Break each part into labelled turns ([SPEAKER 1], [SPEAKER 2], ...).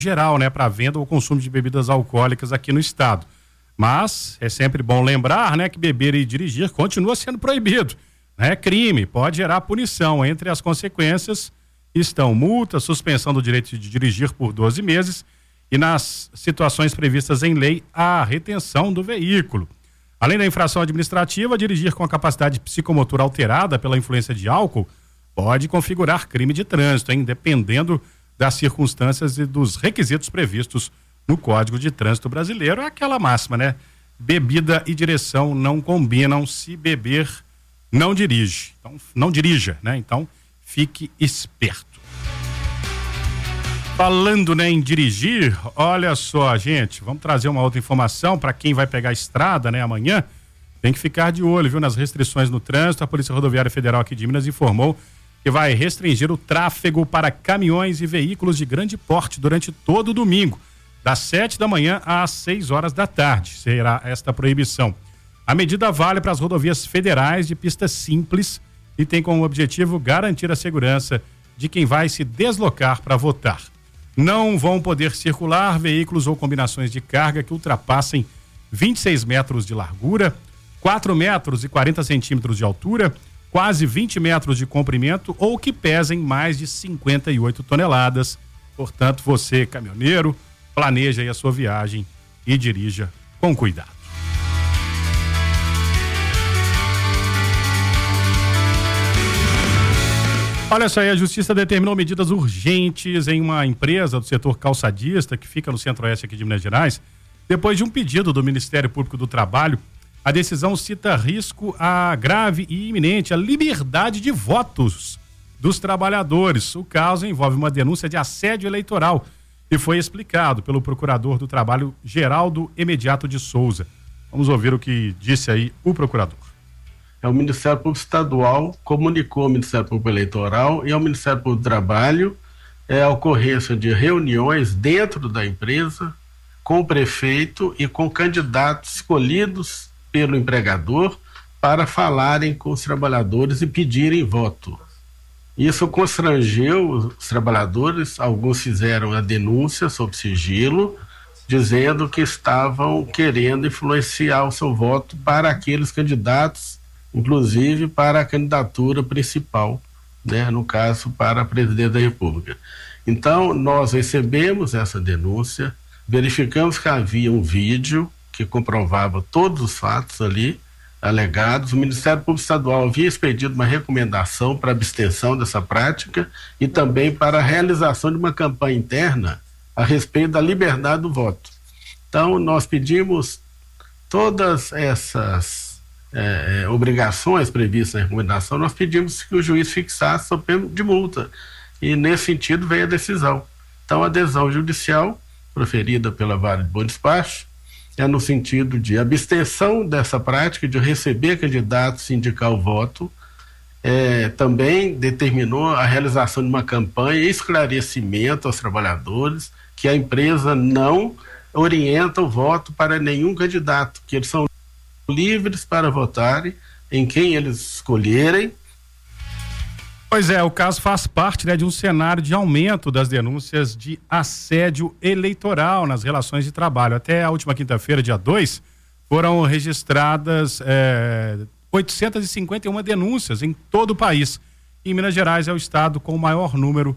[SPEAKER 1] geral, né, para venda ou consumo de bebidas alcoólicas aqui no estado. Mas é sempre bom lembrar, né, que beber e dirigir continua sendo proibido. É crime, pode gerar punição. Entre as consequências estão multa, suspensão do direito de dirigir por 12 meses e, nas situações previstas em lei, a retenção do veículo. Além da infração administrativa, dirigir com a capacidade psicomotora alterada pela influência de álcool pode configurar crime de trânsito, hein? Dependendo das circunstâncias e dos requisitos previstos no Código de Trânsito Brasileiro. É aquela máxima, né? Bebida e direção não combinam. Se beber, não dirige. Então, não dirija, né? Então, fique esperto. Falando, né, em dirigir, olha só, gente, vamos trazer uma outra informação para quem vai pegar a estrada, né, amanhã. Tem que ficar de olho, viu, nas restrições no trânsito. A Polícia Rodoviária Federal aqui de Minas informou que vai restringir o tráfego para caminhões e veículos de grande porte durante todo o domingo, das 7 da manhã às 6 horas da tarde. Será esta proibição. A medida vale para as rodovias federais de pista simples e tem como objetivo garantir a segurança de quem vai se deslocar para votar. Não vão poder circular veículos ou combinações de carga que ultrapassem 26 metros de largura, 4 metros e 40 centímetros de altura, quase 20 metros de comprimento ou que pesem mais de 58 toneladas. Portanto, você, caminhoneiro, planeja aí a sua viagem e dirija com cuidado. Olha só aí, a Justiça determinou medidas urgentes em uma empresa do setor calçadista que fica no centro-oeste aqui de Minas Gerais, depois de um pedido do Ministério Público do Trabalho. A decisão cita risco grave e iminente à liberdade de votos dos trabalhadores. O caso envolve uma denúncia de assédio eleitoral e foi explicado pelo procurador do Trabalho, Geraldo Emediato de Souza. Vamos ouvir o que disse aí o procurador.
[SPEAKER 2] O Ministério Público Estadual comunicou ao Ministério Público Eleitoral e ao Ministério Público do Trabalho a ocorrência de reuniões dentro da empresa com o prefeito e com candidatos escolhidos pelo empregador para falarem com os trabalhadores e pedirem voto. Isso constrangeu os trabalhadores, alguns fizeram a denúncia sob sigilo, dizendo que estavam querendo influenciar o seu voto para aqueles candidatos, inclusive para a candidatura principal, né, no caso para presidente da República. Então, nós recebemos essa denúncia, verificamos que havia um vídeo que comprovava todos os fatos ali alegados. O Ministério Público Estadual havia expedido uma recomendação para abstenção dessa prática e também para a realização de uma campanha interna a respeito da liberdade do voto. Então, nós pedimos todas essas obrigações previstas na recomendação, nós pedimos que o juiz fixasse sob pena de multa. E, nesse sentido, veio a decisão. Então, a decisão judicial, proferida pela Vara de Bom Despacho, é no sentido de abstenção dessa prática de receber candidatos e indicar o voto. Também determinou a realização de uma campanha e esclarecimento aos trabalhadores que a empresa não orienta o voto para nenhum candidato, que eles são livres para votarem em quem eles escolherem.
[SPEAKER 1] Pois é, o caso faz parte, né, de um cenário de aumento das denúncias de assédio eleitoral nas relações de trabalho. Até a última quinta-feira, dia 2, foram registradas 851 denúncias em todo o país. Em Minas Gerais é o estado com o maior número,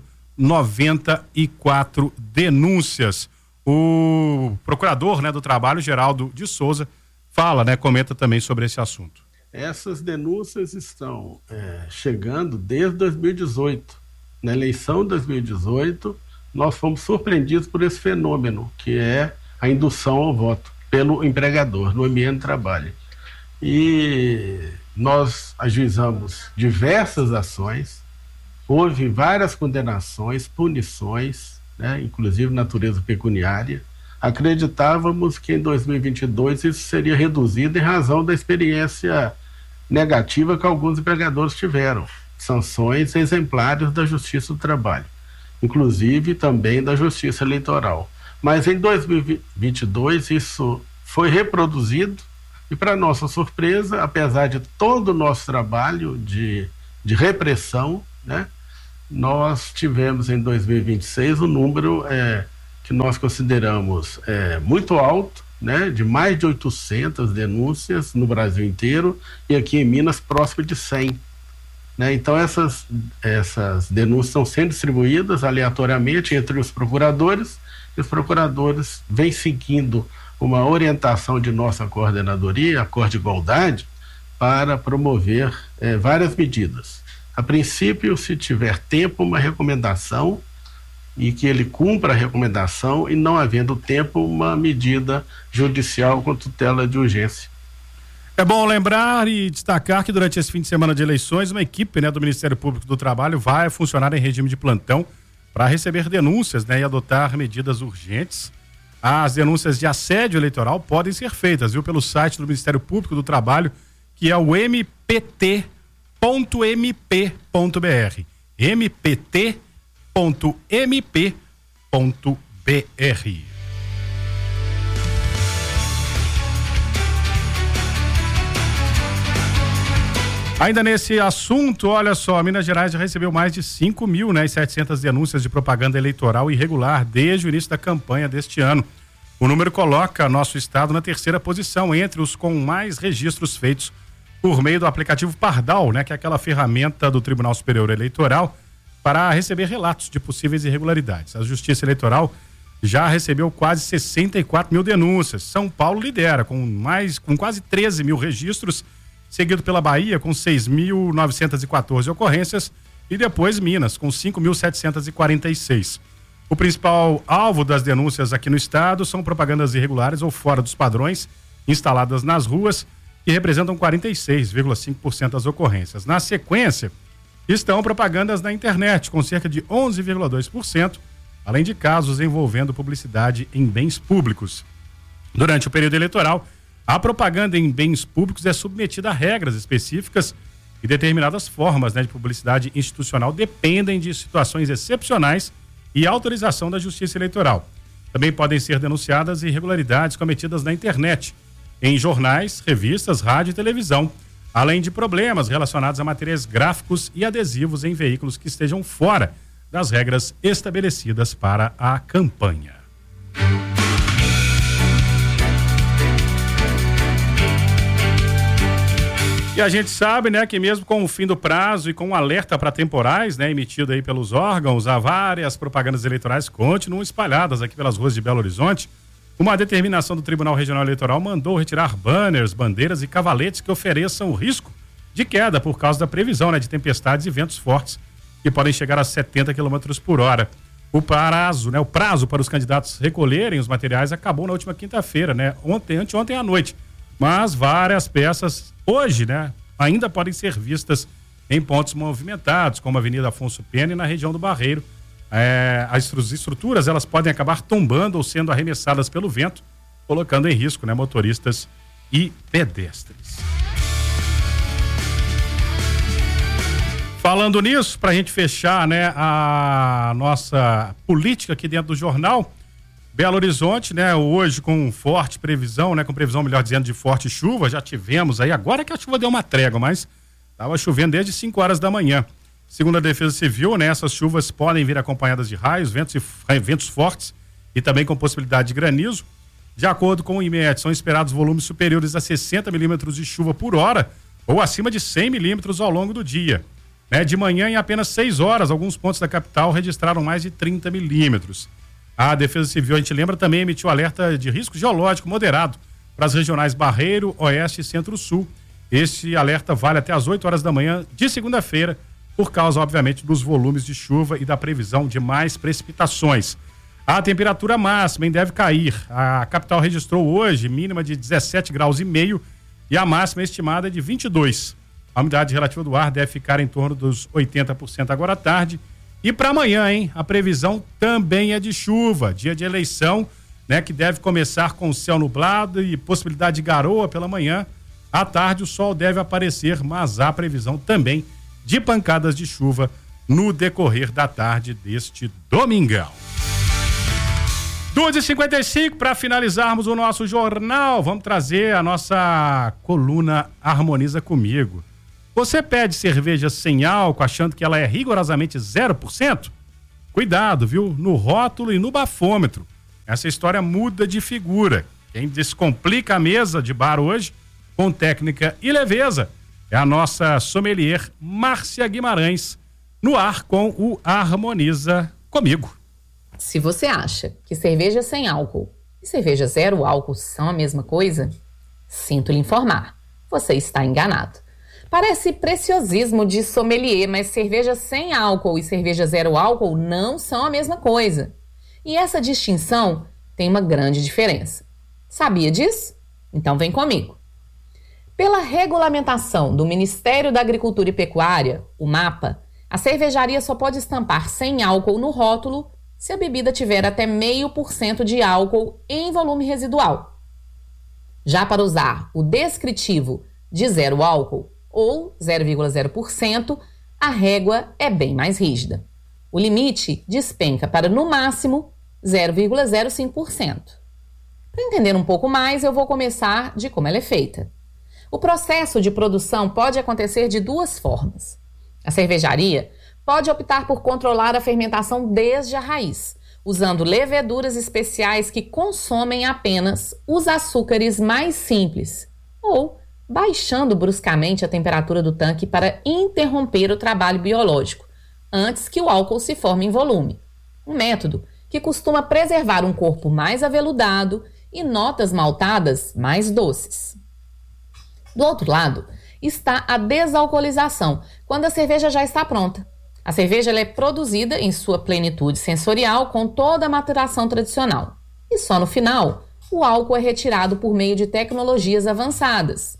[SPEAKER 1] 94 denúncias. O procurador, né, do Trabalho, Geraldo de Souza, fala, né, comenta também sobre esse assunto.
[SPEAKER 2] Essas denúncias estão chegando desde 2018. Na eleição de 2018, nós fomos surpreendidos por esse fenômeno, que é a indução ao voto pelo empregador no ambiente de trabalho. E nós ajuizamos diversas ações, houve várias condenações, punições, né, inclusive natureza pecuniária. Acreditávamos que em 2022 isso seria reduzido em razão da experiência negativa que alguns empregadores tiveram, sanções exemplares da Justiça do Trabalho, inclusive também da Justiça Eleitoral. Mas em 2022 isso foi reproduzido e, para nossa surpresa, apesar de todo o nosso trabalho de repressão, né, nós tivemos em 2026 um número que nós consideramos muito alto, né, de mais de 800 denúncias no Brasil inteiro, e aqui em Minas próximo de 100. Né? Então essas denúncias estão sendo distribuídas aleatoriamente entre os procuradores, e os procuradores vêm seguindo uma orientação de nossa coordenadoria, a Cor de Igualdade, para promover várias medidas. A princípio, se tiver tempo, uma recomendação, e que ele cumpra a recomendação, e não havendo tempo, uma medida judicial com tutela de urgência.
[SPEAKER 1] É bom lembrar e destacar que durante esse fim de semana de eleições, uma equipe, né, do Ministério Público do Trabalho vai funcionar em regime de plantão para receber denúncias, né, e adotar medidas urgentes. As denúncias de assédio eleitoral podem ser feitas, viu, pelo site do Ministério Público do Trabalho, que é o mpt.mp.br. mpt.mp.br. Ainda nesse assunto, olha só, Minas Gerais já recebeu mais de 5.700 denúncias de propaganda eleitoral irregular desde o início da campanha deste ano. O número coloca nosso estado na terceira posição entre os com mais registros feitos por meio do aplicativo Pardal, né, que é aquela ferramenta do Tribunal Superior Eleitoral para receber relatos de possíveis irregularidades. A Justiça Eleitoral já recebeu quase 64 mil denúncias. São Paulo lidera com quase 13 mil registros, seguido pela Bahia com 6.914 ocorrências e depois Minas com 5.746. O principal alvo das denúncias aqui no estado são propagandas irregulares ou fora dos padrões instaladas nas ruas, que representam 46,5% das ocorrências. Na sequência, estão propagandas na internet, com cerca de 11,2%, além de casos envolvendo publicidade em bens públicos. Durante o período eleitoral, a propaganda em bens públicos é submetida a regras específicas e determinadas formas, né, de publicidade institucional dependem de situações excepcionais e autorização da Justiça Eleitoral. Também podem ser denunciadas irregularidades cometidas na internet, em jornais, revistas, rádio e televisão, além de problemas relacionados a materiais gráficos e adesivos em veículos que estejam fora das regras estabelecidas para a campanha. E a gente sabe, né, que mesmo com o fim do prazo e com um alerta para temporais, né, emitido aí pelos órgãos, há várias propagandas eleitorais continuam espalhadas aqui pelas ruas de Belo Horizonte. Uma determinação do Tribunal Regional Eleitoral mandou retirar banners, bandeiras e cavaletes que ofereçam risco de queda por causa da previsão, né, de tempestades e ventos fortes que podem chegar a 70 km por hora. O prazo para os candidatos recolherem os materiais acabou na última quinta-feira, né, anteontem à noite. Mas várias peças hoje, né, ainda podem ser vistas em pontos movimentados, como a Avenida Afonso Pena e na região do Barreiro. As estruturas, elas podem acabar tombando ou sendo arremessadas pelo vento, colocando em risco, né, motoristas e pedestres. Falando nisso, para a gente fechar, né, a nossa política aqui dentro do jornal, Belo Horizonte, né, hoje com forte previsão, né, com previsão, melhor dizendo, de forte chuva, já tivemos aí, agora que a chuva deu uma trégua, mas estava chovendo desde 5 horas da manhã. Segundo a Defesa Civil, né, essas chuvas podem vir acompanhadas de raios, ventos fortes e também com possibilidade de granizo. De acordo com o IMET, são esperados volumes superiores a 60 milímetros de chuva por hora ou acima de 100 milímetros ao longo do dia. Né, de manhã, em apenas 6 horas, alguns pontos da capital registraram mais de 30 milímetros. A Defesa Civil, a gente lembra, também emitiu alerta de risco geológico moderado para as regionais Barreiro, Oeste e Centro-Sul. Este alerta vale até às 8 horas da manhã de segunda-feira, por causa, obviamente, dos volumes de chuva e da previsão de mais precipitações. A temperatura máxima deve cair. A capital registrou hoje mínima de 17,5 graus e a máxima estimada é de 22. A umidade relativa do ar deve ficar em torno dos 80% agora à tarde. E para amanhã, hein? A previsão também é de chuva, dia de eleição, né? Que deve começar com céu nublado e possibilidade de garoa pela manhã. À tarde o sol deve aparecer, mas há previsão também de pancadas de chuva no decorrer da tarde deste domingão. 2h55, para finalizarmos o nosso jornal, vamos trazer a nossa coluna Harmoniza Comigo. Você pede cerveja sem álcool achando que ela é rigorosamente 0%? Cuidado, viu? No rótulo e no bafômetro. essa história muda de figura. Quem descomplica a mesa de bar hoje, com técnica e leveza, é a nossa sommelier Márcia Guimarães, no ar com o Harmoniza Comigo.
[SPEAKER 3] Se você acha que cerveja sem álcool e cerveja zero álcool são a mesma coisa, sinto lhe informar, você está enganado. Parece preciosismo de sommelier, mas cerveja sem álcool e cerveja zero álcool não são a mesma coisa. E essa distinção tem uma grande diferença. Sabia disso? Então vem comigo. Pela regulamentação do Ministério da Agricultura e Pecuária, o MAPA, a cervejaria só pode estampar sem álcool no rótulo se a bebida tiver até 0,5% de álcool em volume residual. Já para usar o descritivo de zero álcool ou 0,0%, a régua é bem mais rígida. O limite despenca para, no máximo, 0,05%. Para entender um pouco mais, eu vou começar de como ela é feita. O processo de produção pode acontecer de duas formas. A cervejaria pode optar por controlar a fermentação desde a raiz, usando leveduras especiais que consomem apenas os açúcares mais simples, ou baixando bruscamente a temperatura do tanque para interromper o trabalho biológico, antes que o álcool se forme em volume. Um método que costuma preservar um corpo mais aveludado e notas maltadas mais doces. Do outro lado, está a desalcoolização, quando a cerveja já está pronta. A cerveja ela é produzida em sua plenitude sensorial com toda a maturação tradicional. E só no final, o álcool é retirado por meio de tecnologias avançadas.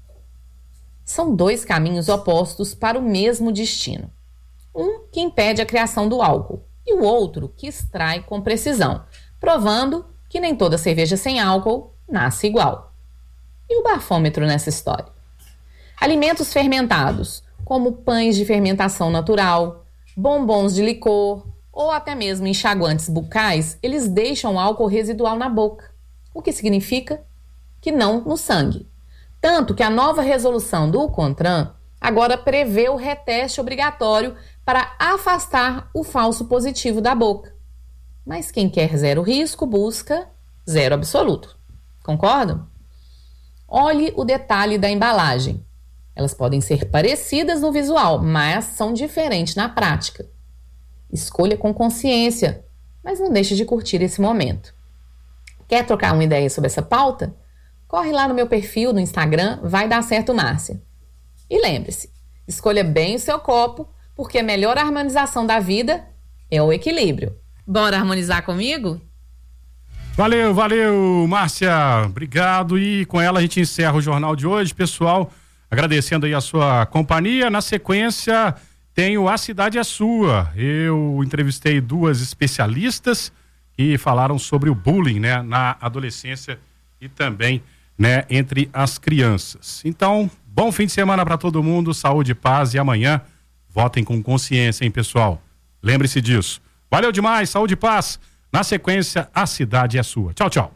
[SPEAKER 3] São dois caminhos opostos para o mesmo destino. Um que impede a criação do álcool e o outro que extrai com precisão, provando que nem toda cerveja sem álcool nasce igual. E o bafômetro nessa história? Alimentos fermentados, como pães de fermentação natural, bombons de licor ou até mesmo enxaguantes bucais, eles deixam álcool residual na boca, o que significa que não no sangue. Tanto que a nova resolução do CONTRAN agora prevê o reteste obrigatório para afastar o falso positivo da boca. Mas quem quer zero risco busca zero absoluto. Concordam? Olhe o detalhe da embalagem. Elas podem ser parecidas no visual, mas são diferentes na prática. Escolha com consciência, mas não deixe de curtir esse momento. Quer trocar uma ideia sobre essa pauta? Corre lá no meu perfil no Instagram, vai dar certo, Márcia. E lembre-se, escolha bem o seu copo, porque a melhor harmonização da vida é o equilíbrio. Bora harmonizar comigo?
[SPEAKER 1] Valeu, Márcia. Obrigado. E com ela a gente encerra o jornal de hoje, pessoal. Agradecendo aí a sua companhia. Na sequência, tenho A Cidade é Sua. Eu entrevistei duas especialistas que falaram sobre o bullying, né, na adolescência e também, né, entre as crianças. Então, bom fim de semana para todo mundo, saúde e paz, e amanhã votem com consciência, hein, pessoal? Lembre-se disso. Valeu demais, saúde e paz. Na sequência, A Cidade é Sua. Tchau, tchau.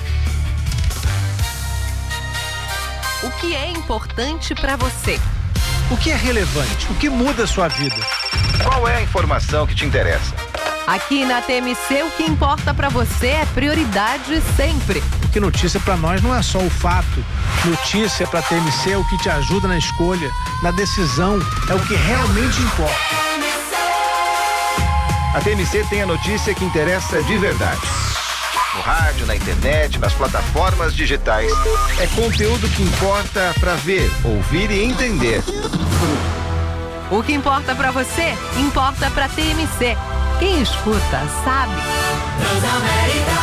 [SPEAKER 4] O que é importante para você?
[SPEAKER 5] O que é relevante? O que muda a sua vida?
[SPEAKER 6] Qual é a informação que te interessa?
[SPEAKER 4] Aqui na TMC, o que importa para você é prioridade sempre.
[SPEAKER 5] Porque notícia para nós não é só o fato. Notícia para TMC é o que te ajuda na escolha, na decisão, é o que realmente importa.
[SPEAKER 6] A TMC tem a notícia que interessa de verdade. No rádio, na internet, nas plataformas digitais. É conteúdo que importa para ver, ouvir e entender.
[SPEAKER 4] O que importa para você, importa para TMC. Quem escuta, sabe.
[SPEAKER 7] Transamérica,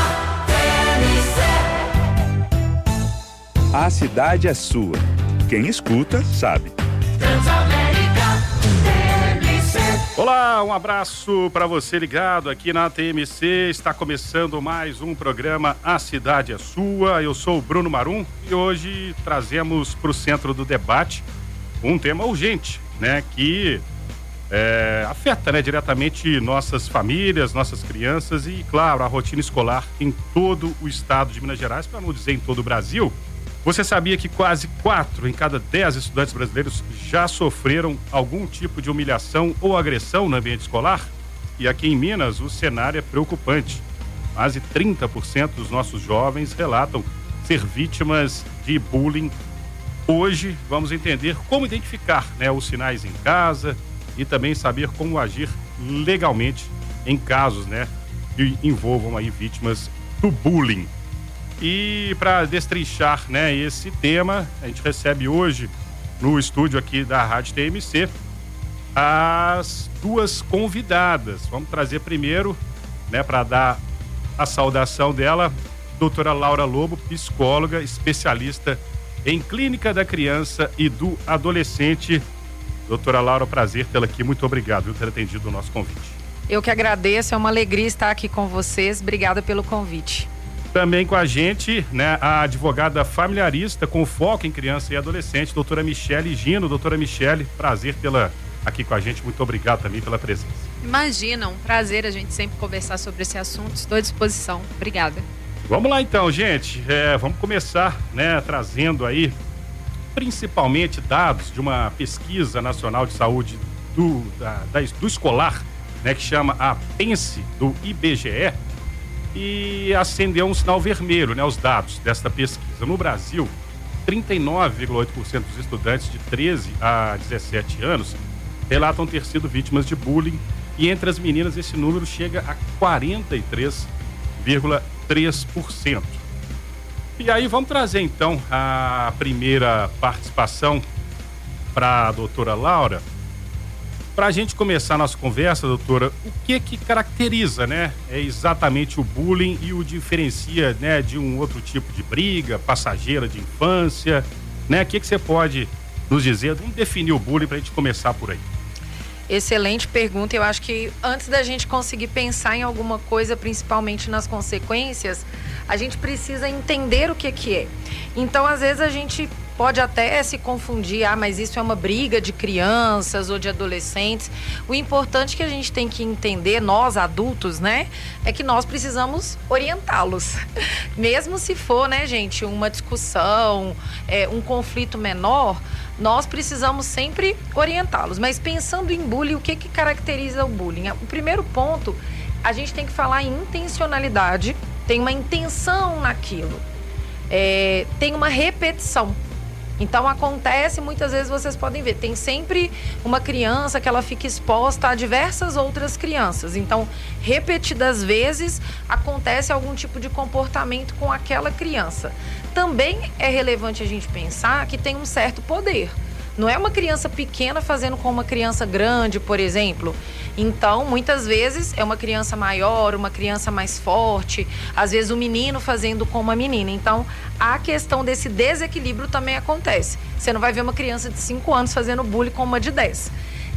[SPEAKER 7] TMC.
[SPEAKER 8] A cidade é sua. Quem escuta, sabe.
[SPEAKER 7] Transamérica, TMC.
[SPEAKER 1] Olá, um abraço para você ligado aqui na TMC. Está começando mais um programa A Cidade é Sua. Eu sou o Bruno Marum e hoje trazemos para o centro do debate um tema urgente, né, que afeta, né, diretamente nossas famílias, nossas crianças e, claro, a rotina escolar em todo o estado de Minas Gerais, para não dizer em todo o Brasil. Você sabia que quase 4 em cada 10 estudantes brasileiros já sofreram algum tipo de humilhação ou agressão no ambiente escolar? E aqui em Minas o cenário é preocupante. Quase 30% dos nossos jovens relatam ser vítimas de bullying. Hoje vamos entender como identificar, né, os sinais em casa e também saber como agir legalmente em casos, né, que envolvam aí vítimas do bullying. E para destrinchar, né, esse tema, a gente recebe hoje no estúdio aqui da Rádio TMC as duas convidadas. Vamos trazer primeiro, né, para dar a saudação dela, doutora Laura Lobo, psicóloga, especialista em clínica da criança e do adolescente. Doutora Laura, prazer tê-la aqui. Muito obrigado por ter atendido o nosso convite.
[SPEAKER 9] Eu que agradeço, é uma alegria estar aqui com vocês. Obrigada pelo convite.
[SPEAKER 1] Também com a gente, né, a advogada familiarista com foco em criança e adolescente, doutora Michele Gino. Doutora Michele, prazer tê-la aqui com a gente. Muito obrigado também pela presença.
[SPEAKER 10] Imagina, um prazer a gente sempre conversar sobre esse assunto. Estou à disposição. Obrigada.
[SPEAKER 1] Vamos lá então, gente. Vamos começar, né, trazendo aí principalmente dados de uma pesquisa nacional de saúde do escolar, né, que chama a PENSE, do IBGE, e acendeu um sinal vermelho, né, os dados desta pesquisa. No Brasil, 39,8% dos estudantes de 13 a 17 anos relatam ter sido vítimas de bullying, e entre as meninas esse número chega a 43,3%. E aí vamos trazer então a primeira participação para a doutora Laura. Para a gente começar a nossa conversa, doutora, o que caracteriza, né, exatamente o bullying e o diferencia, né, de um outro tipo de briga passageira de infância, né? O que você pode nos dizer? Vamos definir o bullying para a gente começar por aí.
[SPEAKER 9] Excelente pergunta. Eu acho que antes da gente conseguir pensar em alguma coisa, principalmente nas consequências, a gente precisa entender o que é. Então, às vezes, a gente pode até se confundir, mas isso é uma briga de crianças ou de adolescentes. O importante que a gente tem que entender, nós adultos, né, é que nós precisamos orientá-los. Mesmo se for, né, gente, uma discussão, um conflito menor, nós precisamos sempre orientá-los. Mas pensando em bullying, o que caracteriza o bullying? O primeiro ponto, a gente tem que falar em intencionalidade, tem uma intenção naquilo, tem uma repetição. Então acontece, muitas vezes vocês podem ver, tem sempre uma criança que ela fica exposta a diversas outras crianças. Então, repetidas vezes, acontece algum tipo de comportamento com aquela criança. Também é relevante a gente pensar que tem um certo poder. Não é uma criança pequena fazendo com uma criança grande, por exemplo. Então, muitas vezes, é uma criança maior, uma criança mais forte. Às vezes, um menino fazendo com uma menina. Então, a questão desse desequilíbrio também acontece. Você não vai ver uma criança de 5 anos fazendo bullying com uma de 10.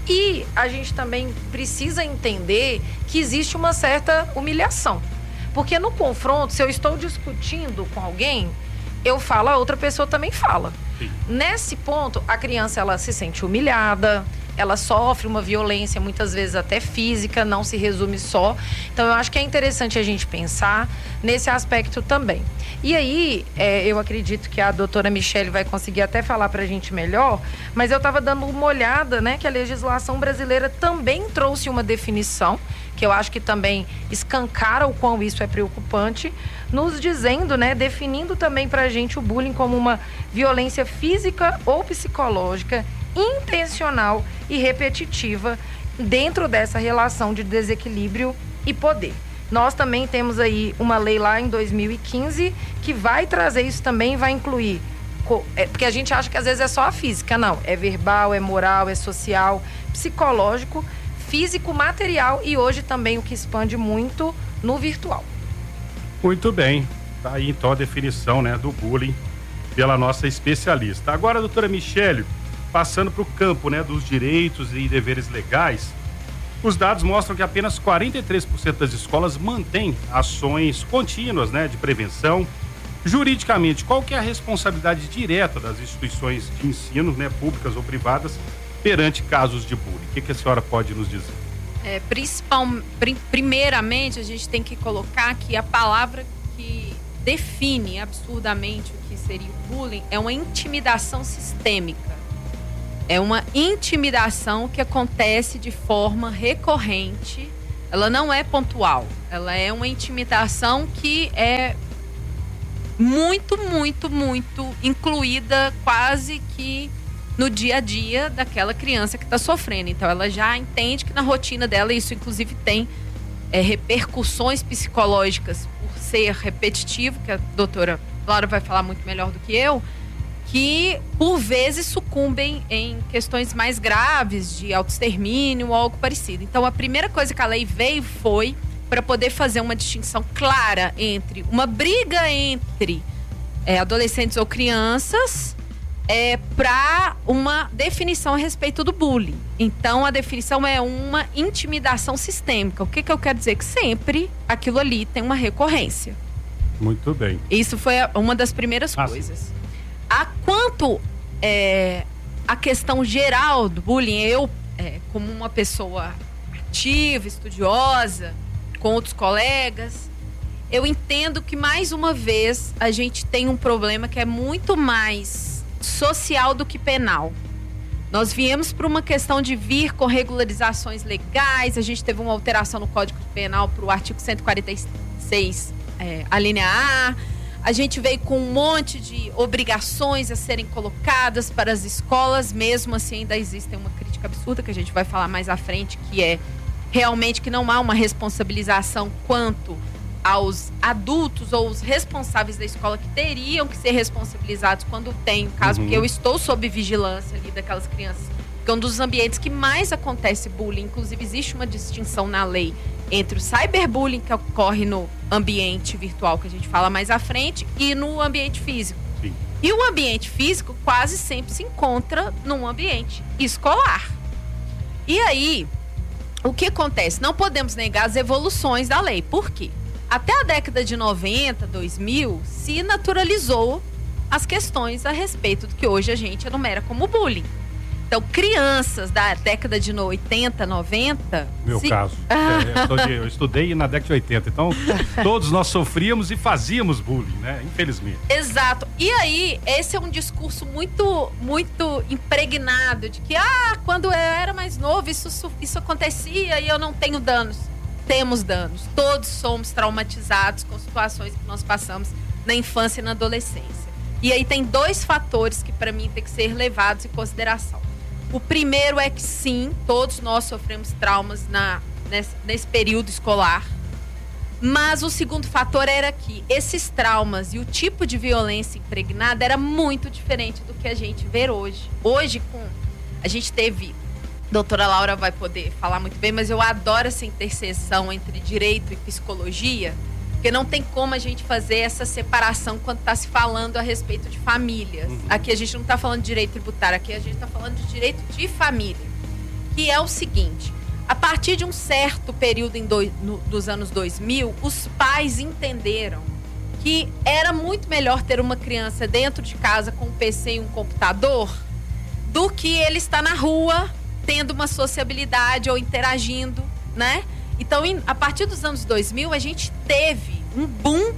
[SPEAKER 9] E a gente também precisa entender que existe uma certa humilhação. Porque no confronto, se eu estou discutindo com alguém, eu falo, a outra pessoa também fala. Sim. Nesse ponto, a criança ela se sente humilhada, ela sofre uma violência, muitas vezes até física, não se resume só. Então, eu acho que é interessante a gente pensar nesse aspecto também. E aí, eu acredito que a doutora Michele vai conseguir até falar pra gente melhor, mas eu estava dando uma olhada, né, que a legislação brasileira também trouxe uma definição, que eu acho que também escancara o quão isso é preocupante, nos dizendo, né, definindo também pra gente o bullying como uma violência física ou psicológica intencional e repetitiva dentro dessa relação de desequilíbrio e poder. Nós também temos aí uma lei lá em 2015 que vai trazer isso também, vai incluir, porque a gente acha que às vezes é só a física, não, é verbal, é moral, é social, psicológico, físico, material e hoje também o que expande muito no virtual.
[SPEAKER 1] Muito bem, tá aí então a definição, né, do bullying pela nossa especialista. Agora, doutora Michele, passando para o campo, né, dos direitos e deveres legais, os dados mostram que apenas 43% das escolas mantêm ações contínuas, né, de prevenção. Juridicamente, qual que é a responsabilidade direta das instituições de ensino, né, públicas ou privadas, perante casos de bullying? O que a senhora pode nos dizer?
[SPEAKER 10] Primeiramente, a gente tem que colocar que a palavra que define absurdamente o que seria o bullying é uma intimidação sistêmica. É uma intimidação que acontece de forma recorrente Ela não é pontual. Ela é uma intimidação que é muito, muito, muito incluída quase que no dia a dia daquela criança que está sofrendo. Então, ela já entende que na rotina dela, isso inclusive tem repercussões psicológicas por ser repetitivo, que a doutora Laura vai falar muito melhor do que eu, que por vezes sucumbem em questões mais graves de autoextermínio ou algo parecido. Então, a primeira coisa que a lei veio foi para poder fazer uma distinção clara entre uma briga entre adolescentes ou crianças para uma definição a respeito do bullying. Então, a definição é uma intimidação sistêmica. O que eu quero dizer? Que sempre aquilo ali tem uma recorrência.
[SPEAKER 1] Muito bem.
[SPEAKER 10] Isso foi uma das primeiras coisas. Quanto a questão geral do bullying, eu, como uma pessoa ativa, estudiosa, com outros colegas, eu entendo que, mais uma vez, a gente tem um problema que é muito mais social do que penal. Nós viemos para uma questão de vir com regularizações legais, a gente teve uma alteração no Código Penal para o artigo 146, a linha A. A gente veio com um monte de obrigações a serem colocadas para as escolas, mesmo assim ainda existe uma crítica absurda, que a gente vai falar mais à frente, que é realmente que não há uma responsabilização quanto aos adultos ou os responsáveis da escola que teriam que ser responsabilizados quando tem o caso, porque eu estou sob vigilância ali daquelas crianças, que é um dos ambientes que mais acontece bullying. Inclusive, existe uma distinção na lei entre o cyberbullying, que ocorre no ambiente virtual, que a gente fala mais à frente, e no ambiente físico.
[SPEAKER 1] Sim.
[SPEAKER 10] E o ambiente físico quase sempre se encontra num ambiente escolar. E aí, o que acontece? Não podemos negar as evoluções da lei. Por quê? Até a década de 90, 2000, se naturalizou as questões a respeito do que hoje a gente enumera como bullying. Então, crianças da década de 80, 90...
[SPEAKER 1] Meu caso. Eu estudei na década de 80. Então, todos nós sofríamos e fazíamos bullying, né? Infelizmente.
[SPEAKER 10] Exato. E aí, esse é um discurso muito, muito impregnado de que, quando eu era mais novo, isso acontecia e eu não tenho danos. Temos danos. Todos somos traumatizados com situações que nós passamos na infância e na adolescência. E aí tem dois fatores que, para mim, tem que ser levados em consideração. O primeiro é que, sim, todos nós sofremos traumas nesse período escolar. Mas o segundo fator era que esses traumas e o tipo de violência impregnada era muito diferente do que a gente vê hoje. Hoje, a gente teve... Doutora Laura vai poder falar muito bem, mas eu adoro essa interseção entre direito e psicologia, porque não tem como a gente fazer essa separação quando está se falando a respeito de famílias. Aqui a gente não está falando de direito tributário, aqui a gente está falando de direito de família. Que é o seguinte, a partir de um certo período dos anos 2000, os pais entenderam que era muito melhor ter uma criança dentro de casa com um PC e um computador do que ele estar na rua tendo uma sociabilidade ou interagindo, né? Então, a partir dos anos 2000, a gente teve um boom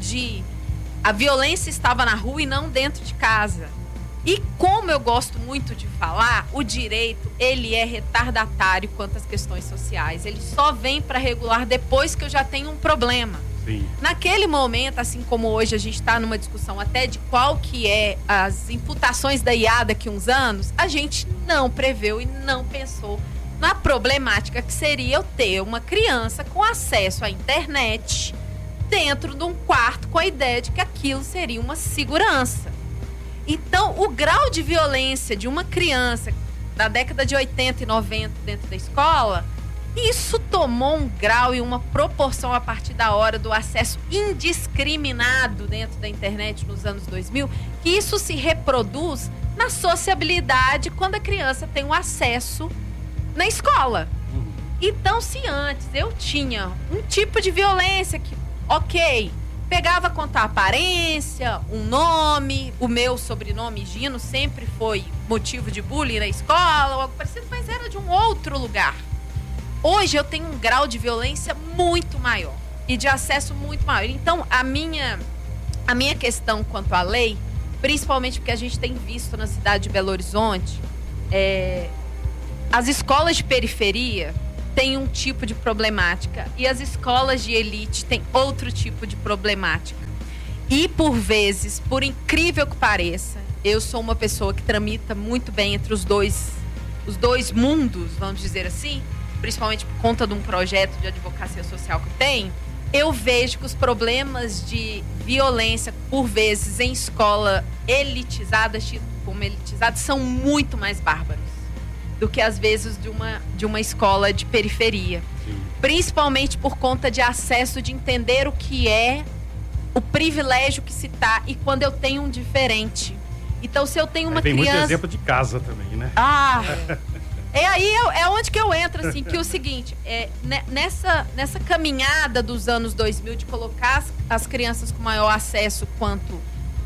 [SPEAKER 10] a violência estava na rua e não dentro de casa. E como eu gosto muito de falar, o direito, ele é retardatário quanto às questões sociais. Ele só vem para regular depois que eu já tenho um problema.
[SPEAKER 1] Sim.
[SPEAKER 10] Naquele momento, assim como hoje a gente está numa discussão até de qual que é as imputações da IA daqui a uns anos, a gente não preveu e não pensou na problemática que seria eu ter uma criança com acesso à internet dentro de um quarto com a ideia de que aquilo seria uma segurança. Então, o grau de violência de uma criança da década de 80 e 90 dentro da escola, isso tomou um grau e uma proporção a partir da hora do acesso indiscriminado dentro da internet nos anos 2000, que isso se reproduz na sociabilidade quando a criança tem o acesso na escola. Então, se antes eu tinha um tipo de violência que, ok, pegava contar aparência, um nome, o meu sobrenome Gino sempre foi motivo de bullying na escola ou algo parecido, mas era de um outro lugar. Hoje eu tenho um grau de violência muito maior e de acesso muito maior. Então, a minha questão quanto à lei, principalmente porque a gente tem visto na cidade de Belo Horizonte, as escolas de periferia, tem um tipo de problemática e as escolas de elite têm outro tipo de problemática. E, por vezes, por incrível que pareça, eu sou uma pessoa que tramita muito bem entre os dois mundos, vamos dizer assim, principalmente por conta de um projeto de advocacia social que eu tenho. Eu vejo que os problemas de violência, por vezes, em escola elitizada, como elitizada, são muito mais bárbaros do que, às vezes, de uma escola de periferia. Sim. Principalmente por conta de acesso, de entender o que é o privilégio que se tá e quando eu tenho um diferente. Então, se eu tenho uma criança...
[SPEAKER 1] Tem muito exemplo de casa também, né?
[SPEAKER 10] É onde que eu entro, assim, que é o seguinte, nessa caminhada dos anos 2000 de colocar as crianças com maior acesso quanto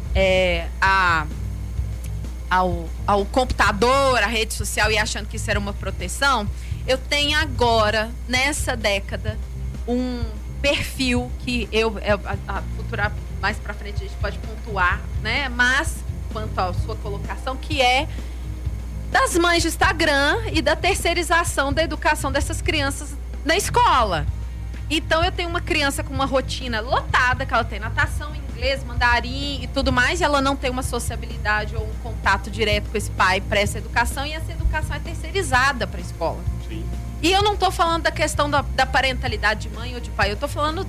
[SPEAKER 10] ao computador, à rede social e achando que isso era uma proteção, eu tenho agora, nessa década, um perfil que a futura, mais pra frente a gente pode pontuar, né? Mas, quanto à sua colocação, que é das mães de Instagram e da terceirização da educação dessas crianças na escola. Então, eu tenho uma criança com uma rotina lotada, que ela tem natação, inglês, mandarim e tudo mais, e ela não tem uma sociabilidade ou um contato direto com esse pai para essa educação, e essa educação é terceirizada para a escola. Sim. E eu não estou falando da questão da parentalidade de mãe ou de pai, eu estou falando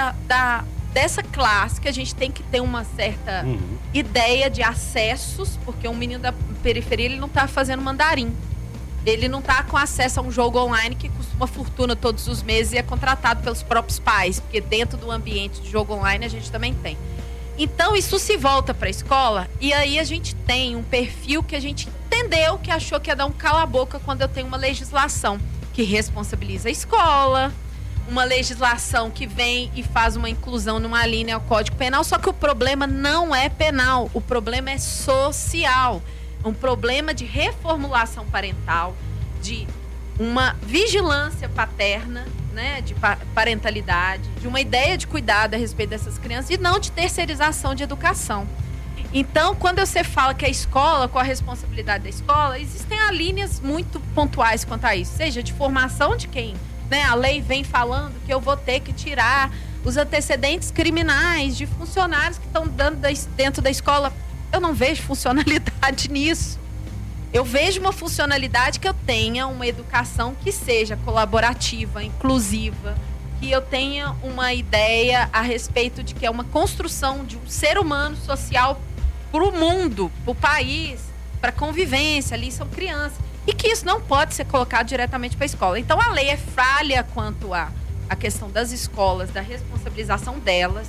[SPEAKER 10] dessa classe que a gente tem que ter uma certa ideia de acessos, porque um menino da periferia, ele não está fazendo mandarim. Ele não está com acesso a um jogo online que custa uma fortuna todos os meses e é contratado pelos próprios pais, porque dentro do ambiente de jogo online a gente também tem. Então, isso se volta para a escola e aí a gente tem um perfil que a gente entendeu, que achou que ia dar um cala-boca quando eu tenho uma legislação que responsabiliza a escola, uma legislação que vem e faz uma inclusão numa linha ao Código Penal, só que o problema não é penal, o problema é social. Um problema de reformulação parental, de uma vigilância paterna, né, de parentalidade, de uma ideia de cuidado a respeito dessas crianças e não de terceirização de educação. Então, quando você fala que a escola, com a responsabilidade da escola, existem linhas muito pontuais quanto a isso, seja de formação de quem, né, a lei vem falando que eu vou ter que tirar os antecedentes criminais de funcionários que estão dando dentro da escola. Eu não vejo funcionalidade nisso. Eu vejo uma funcionalidade que eu tenha uma educação que seja colaborativa, inclusiva, que eu tenha uma ideia a respeito de que é uma construção de um ser humano social para o mundo, para o país, para a convivência, ali são crianças. E que isso não pode ser colocado diretamente para a escola. Então, a lei é falha quanto à questão das escolas, da responsabilização delas,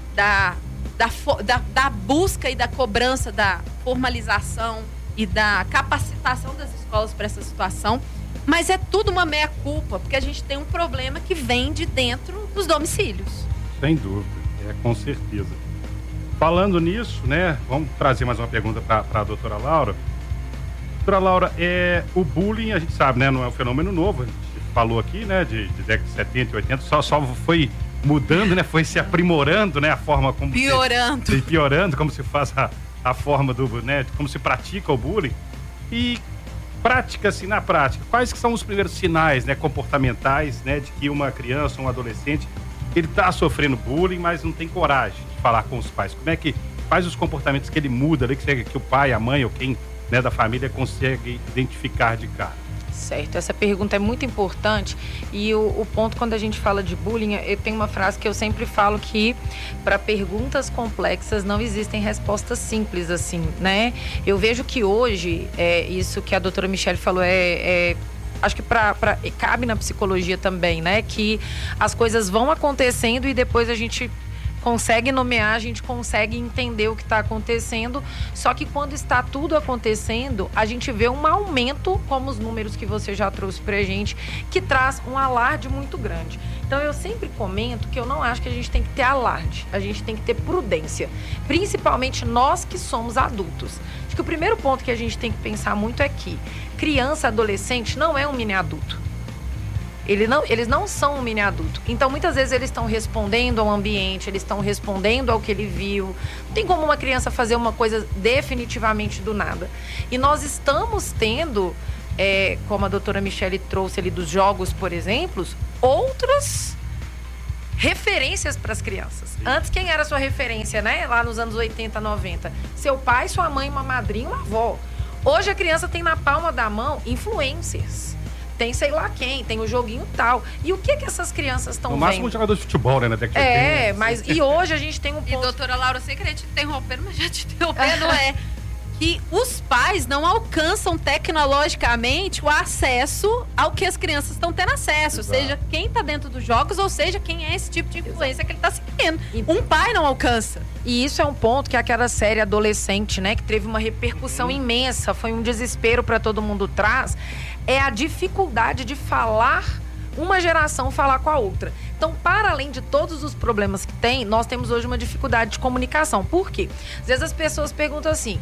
[SPEAKER 10] da busca e da cobrança da formalização e da capacitação das escolas para essa situação, mas é tudo uma meia-culpa, porque a gente tem um problema que vem de dentro dos domicílios.
[SPEAKER 1] Sem dúvida, com certeza. Falando nisso, né, vamos trazer mais uma pergunta para a doutora Laura. Doutora Laura, o bullying, a gente sabe, né, não é um fenômeno novo, a gente falou aqui, né, de década de 70 e 80, só foi mudando, né? Foi se aprimorando, né? A forma como... Piorando, como se faz a forma do, né? Como se pratica o bullying. E prática-se na prática. Quais que são os primeiros sinais, né? Comportamentais, né? De que uma criança, um adolescente, ele tá sofrendo bullying, mas não tem coragem de falar com os pais. Como é que... Quais os comportamentos que ele muda, né? Que o pai, a mãe ou quem, né, da família consegue identificar de cara?
[SPEAKER 9] Certo, essa pergunta é muito importante e o ponto quando a gente fala de bullying, eu tenho uma frase que eu sempre falo que para perguntas complexas não existem respostas simples assim, né? Eu vejo que hoje, isso que a doutora Michele falou acho que cabe na psicologia também, né? Que as coisas vão acontecendo e depois a gente consegue nomear, a gente consegue entender o que está acontecendo, só que quando está tudo acontecendo, a gente vê um aumento, como os números que você já trouxe pra gente, que traz um alarde muito grande. Então eu sempre comento que eu não acho que a gente tem que ter alarde, a gente tem que ter prudência, principalmente nós que somos adultos. Acho que o primeiro ponto que a gente tem que pensar muito é que criança, adolescente não é um mini adulto. Eles não são um mini adulto. Então, muitas vezes, eles estão respondendo ao ambiente, eles estão respondendo ao que ele viu. Não tem como uma criança fazer uma coisa definitivamente do nada. E nós estamos tendo como a doutora Michele trouxe ali dos jogos, por exemplo, outras referências para as crianças. Antes, quem era a sua referência, né? Lá nos anos 80, 90? Seu pai, sua mãe, uma madrinha, uma avó. Hoje a criança tem na palma da mão influencers. Tem sei lá quem, tem o joguinho tal. E o que essas crianças estão vendo?
[SPEAKER 1] No máximo um jogador de futebol, né? Na década de 80.
[SPEAKER 9] Mas e hoje a gente tem um ponto...
[SPEAKER 10] E doutora Laura, eu sei que eu ia te interrompendo, mas já te interrompendo que os pais não alcançam tecnologicamente o acesso ao que as crianças estão tendo acesso.
[SPEAKER 1] Exato.
[SPEAKER 10] Seja quem está dentro dos jogos, ou seja, quem é esse tipo de influência que ele está seguindo. Um pai não alcança.
[SPEAKER 9] E isso é um ponto que aquela série Adolescente, né, que teve uma repercussão imensa, foi um desespero para todo mundo traz, é a dificuldade de falar, uma geração falar com a outra. Então, para além de todos os problemas que tem, nós temos hoje uma dificuldade de comunicação. Por quê? Às vezes as pessoas perguntam assim,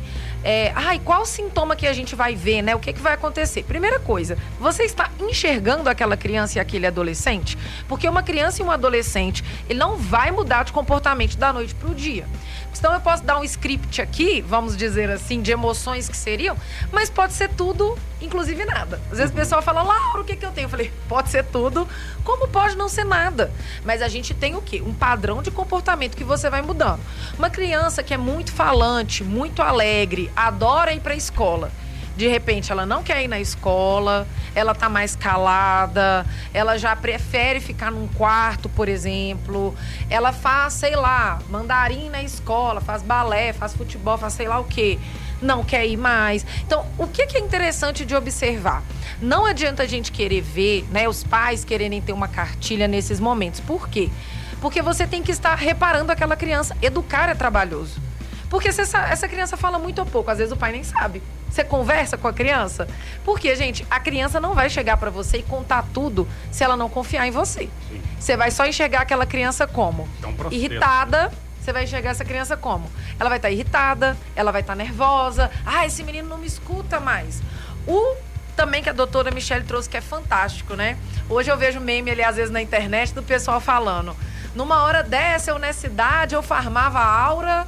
[SPEAKER 9] qual sintoma que a gente vai ver, né? O que vai acontecer? Primeira coisa, você está enxergando aquela criança e aquele adolescente? Porque uma criança e um adolescente, ele não vai mudar de comportamento da noite para o dia. Então eu posso dar um script aqui, vamos dizer assim, de emoções que seriam, mas pode ser tudo, inclusive nada. Às vezes o pessoal fala, Laura, o que eu tenho? Eu falei, pode ser tudo, como pode não ser nada. Mas a gente tem o quê? Um padrão de comportamento que você vai mudando. Uma criança que é muito falante, muito alegre, adora ir para a escola. De repente, ela não quer ir na escola, ela tá mais calada, ela já prefere ficar num quarto, por exemplo. Ela faz, sei lá, mandarim na escola, faz balé, faz futebol, faz sei lá o quê. Não quer ir mais. Então, o que é interessante de observar? Não adianta a gente querer ver, né, os pais quererem ter uma cartilha nesses momentos. Por quê? Porque você tem que estar reparando aquela criança. Educar é trabalhoso. Porque se essa criança fala muito ou pouco, às vezes o pai nem sabe. Você conversa com a criança? Porque, gente, a criança não vai chegar pra você e contar tudo se ela não confiar em você. Sim. Você vai só enxergar aquela criança como? É um processo. Irritada. Você vai enxergar essa criança como? Ela vai estar irritada, ela vai estar nervosa. Esse menino não me escuta mais. Também que a doutora Michele trouxe, que é fantástico, né? Hoje eu vejo meme ali, às vezes, na internet, do pessoal falando. Numa hora dessa, eu nessa idade, eu farmava a aura...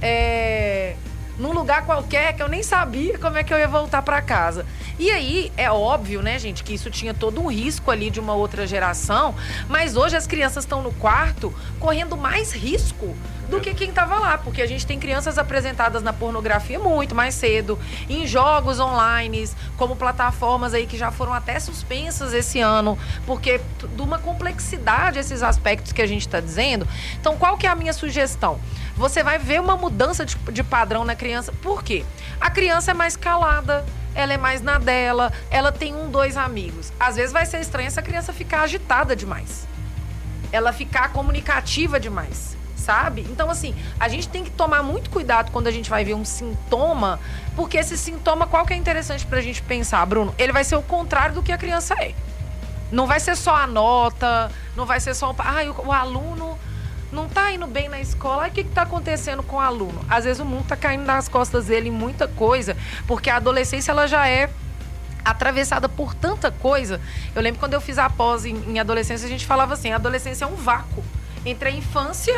[SPEAKER 9] num lugar qualquer que eu nem sabia como é que eu ia voltar para casa. E aí, é óbvio, né, gente, que isso tinha todo um risco ali de uma outra geração, mas hoje as crianças estão no quarto correndo mais risco do que quem estava lá, porque a gente tem crianças apresentadas na pornografia muito mais cedo, em jogos online, como plataformas aí que já foram até suspensas esse ano, porque de uma complexidade esses aspectos que a gente está dizendo. Então, qual que é a minha sugestão? Você vai ver uma mudança de padrão na criança. Por quê? A criança é mais calada, ela é mais na dela, ela tem 1, 2 amigos. Às vezes vai ser estranho essa criança ficar agitada demais. Ela ficar comunicativa demais, sabe? Então, assim, a gente tem que tomar muito cuidado quando a gente vai ver um sintoma, porque esse sintoma, qual que é interessante pra gente pensar, Bruno? Ele vai ser o contrário do que a criança é. Não vai ser só a nota, não vai ser só o aluno não tá indo bem na escola. O que tá acontecendo com o aluno? Às vezes o mundo tá caindo nas costas dele em muita coisa, porque a adolescência, ela já é atravessada por tanta coisa. Eu lembro quando eu fiz a pós em adolescência, a gente falava assim, a adolescência é um vácuo entre a infância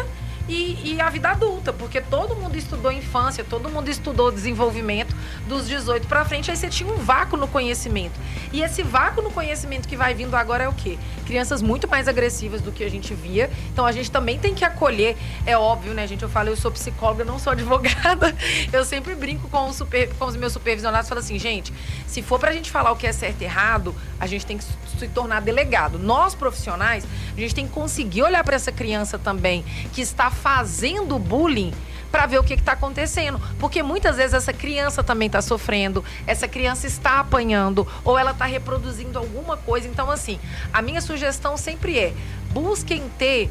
[SPEAKER 9] e a vida adulta, porque todo mundo estudou infância, todo mundo estudou desenvolvimento dos 18 para frente, aí você tinha um vácuo no conhecimento. E esse vácuo no conhecimento que vai vindo agora é o quê? Crianças muito mais agressivas do que a gente via. Então a gente também tem que acolher, é óbvio, né, gente? Eu falo, eu sou psicóloga, não sou advogada. Eu sempre brinco com os meus supervisionados, falo assim, gente, se for pra gente falar o que é certo e errado, a gente tem que se tornar delegado. Nós, profissionais, a gente tem que conseguir olhar para essa criança também, que está fazendo bullying, para ver o que está acontecendo. Porque muitas vezes essa criança também está sofrendo, essa criança está apanhando, ou ela está reproduzindo alguma coisa. Então, assim, a minha sugestão sempre é, busquem ter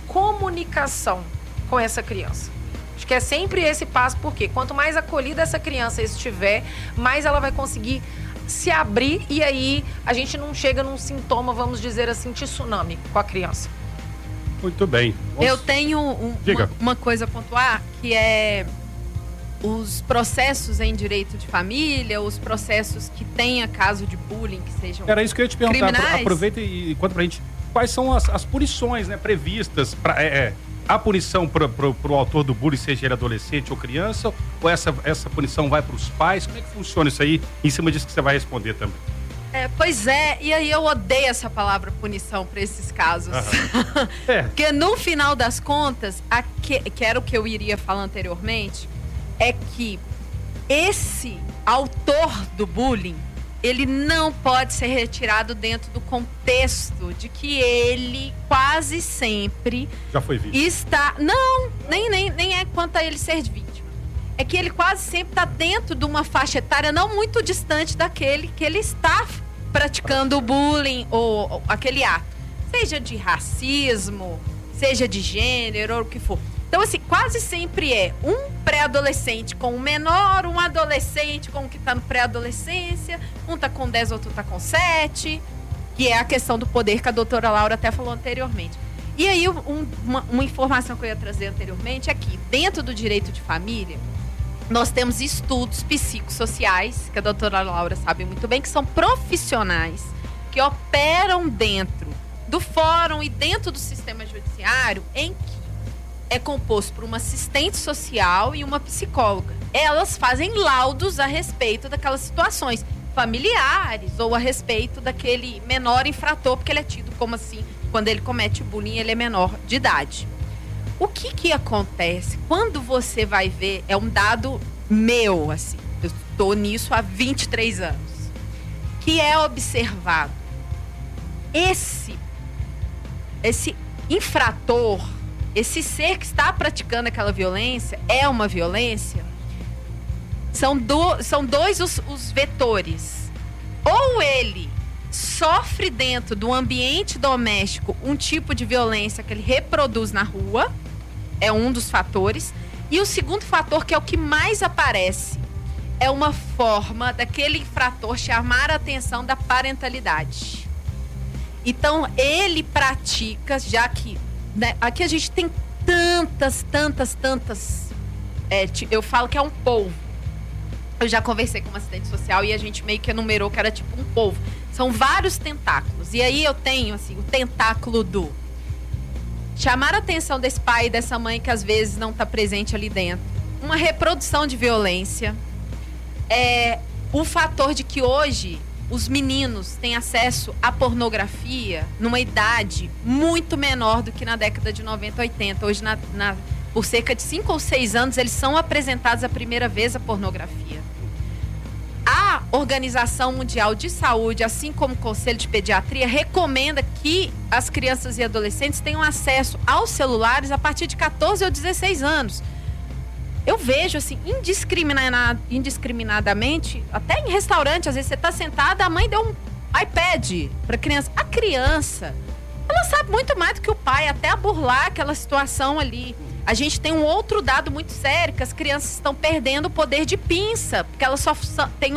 [SPEAKER 9] comunicação com essa criança. Acho que é sempre esse passo, porque quanto mais acolhida essa criança estiver, mais ela vai conseguir se abrir, e aí a gente não chega num sintoma, vamos dizer assim, de tsunami com a criança.
[SPEAKER 1] Muito bem.
[SPEAKER 10] Eu tenho uma coisa a pontuar, que é os processos em direito de família, os processos que tenha caso de bullying, que sejam
[SPEAKER 1] Era isso que eu ia te perguntar.
[SPEAKER 10] criminais.
[SPEAKER 1] Aproveita e conta pra gente quais são as punições, né, previstas para a punição pro autor do bullying, seja ele adolescente ou criança, ou essa punição vai para os pais? Como é que funciona isso aí? Em cima disso que você vai responder também.
[SPEAKER 10] Pois é, e aí eu odeio essa palavra punição para esses casos. Porque no final das contas, que era o que eu iria falar anteriormente, é que esse autor do bullying, ele não pode ser retirado dentro do contexto de que ele quase sempre
[SPEAKER 1] já foi vítima.
[SPEAKER 10] Está... Não, nem é quanto a ele ser vítima. É que ele quase sempre está dentro de uma faixa etária não muito distante daquele que ele está praticando o bullying ou aquele ato. Seja de racismo, seja de gênero, ou o que for. Então, assim, quase sempre é um pré-adolescente com um menor, um adolescente com o que está no pré-adolescência, um está com 10, outro está com 7, que é a questão do poder que a doutora Laura até falou anteriormente. E aí, uma informação que eu ia trazer anteriormente é que, dentro do direito de família, nós temos estudos psicossociais, que a doutora Laura sabe muito bem, que são profissionais que operam dentro do fórum e dentro do sistema judiciário, em que é composto por uma assistente social e uma psicóloga. Elas fazem laudos a respeito daquelas situações familiares ou a respeito daquele menor infrator, porque ele é tido como assim, quando ele comete bullying, ele é menor de idade. O que acontece? Quando você vai ver, é um dado meu, assim, eu estou nisso há 23 anos, que é observado. Esse infrator, esse ser que está praticando aquela violência, é uma violência? São dois os vetores. Ou ele sofre dentro do ambiente doméstico um tipo de violência que ele reproduz na rua, é um dos fatores. E o segundo fator, que é o que mais aparece, é uma forma daquele infrator chamar a atenção da parentalidade. Então, ele pratica, já que, né, aqui a gente tem tantas, eu falo que é um polvo. Eu já conversei com uma assistente social e a gente meio que enumerou que era tipo um polvo. São vários tentáculos. E aí eu tenho, assim, o tentáculo do chamar a atenção desse pai e dessa mãe que às vezes não está presente ali dentro. Uma reprodução de violência. O fator de que hoje os meninos têm acesso à pornografia numa idade muito menor do que na década de 90, 80. Hoje, por cerca de 5 ou 6 anos, eles são apresentados a primeira vez à pornografia. A Organização Mundial de Saúde, assim como o Conselho de Pediatria, recomenda que as crianças e adolescentes tenham acesso aos celulares a partir de 14 ou 16 anos. Eu vejo, assim, indiscriminadamente, até em restaurante, às vezes você está sentada, a mãe deu um iPad para a criança. A criança, ela sabe muito mais do que o pai, até a burlar aquela situação ali. A gente tem um outro dado muito sério, que as crianças estão perdendo o poder de pinça, porque elas só têm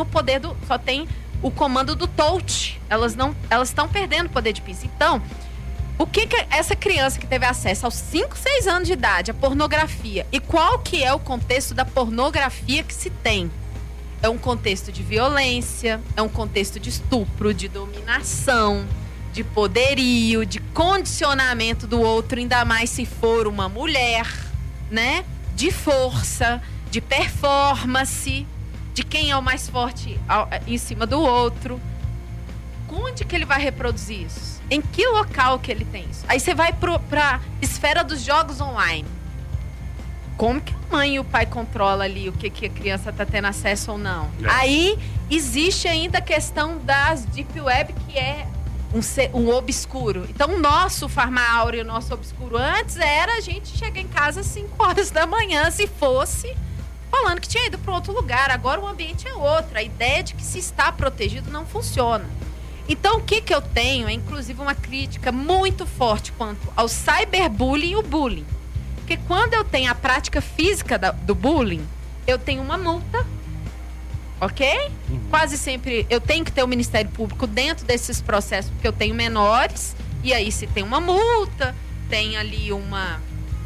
[SPEAKER 10] o comando do touch. Elas estão perdendo o poder de pinça. Então, o que essa criança que teve acesso aos 5, 6 anos de idade à pornografia, e qual que é o contexto da pornografia que se tem? É um contexto de violência, é um contexto de estupro, de dominação, de poderio, de condicionamento do outro, ainda mais se for uma mulher, né? De força, de performance, de quem é o mais forte em cima do outro. Onde que ele vai reproduzir isso? Em que local que ele tem isso? Aí você vai pra esfera dos jogos online. Como que a mãe e o pai controlam ali o que a criança está tendo acesso ou não? Aí existe ainda a questão das Deep Web, que é um obscuro. Então, o nosso farmário, o nosso obscuro antes era a gente chegar em casa às 5 horas da manhã, se fosse, falando que tinha ido para outro lugar. Agora o ambiente é outro. A ideia de que se está protegido não funciona. Então, o que eu tenho é, inclusive, uma crítica muito forte quanto ao cyberbullying e o bullying. Porque quando eu tenho a prática física do bullying, eu tenho uma multa, ok? Quase sempre eu tenho que ter o Ministério Público dentro desses processos, porque eu tenho menores, e aí se tem uma multa, tem ali uma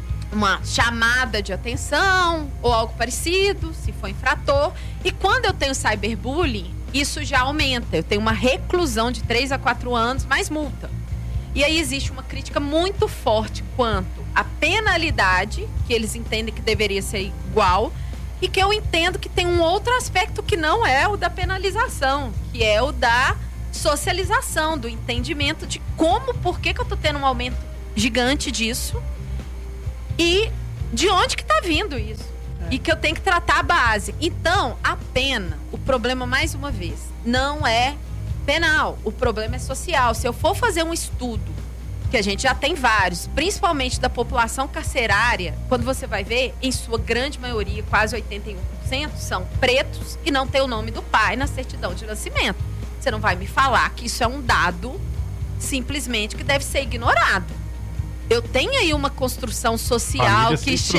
[SPEAKER 10] chamada de atenção ou algo parecido, se for infrator. E quando eu tenho cyberbullying, isso já aumenta. Eu tenho uma reclusão de 3 a 4 anos, mais multa. E aí existe uma crítica muito forte quanto à penalidade, que eles entendem que deveria ser igual, e que eu entendo que tem um outro aspecto que não é o da penalização, que é o da socialização, do entendimento de como, por que eu tô tendo um aumento gigante disso e de onde que tá vindo isso. E que eu tenho que tratar a base. Então, a pena, o problema, mais uma vez, não é penal. O problema é social. Se eu for fazer um estudo, que a gente já tem vários, principalmente da população carcerária, quando você vai ver, em sua grande maioria, quase 81%, são pretos e não tem o nome do pai na certidão de nascimento. Você não vai me falar que isso é um dado simplesmente que deve ser ignorado. Eu tenho aí uma construção social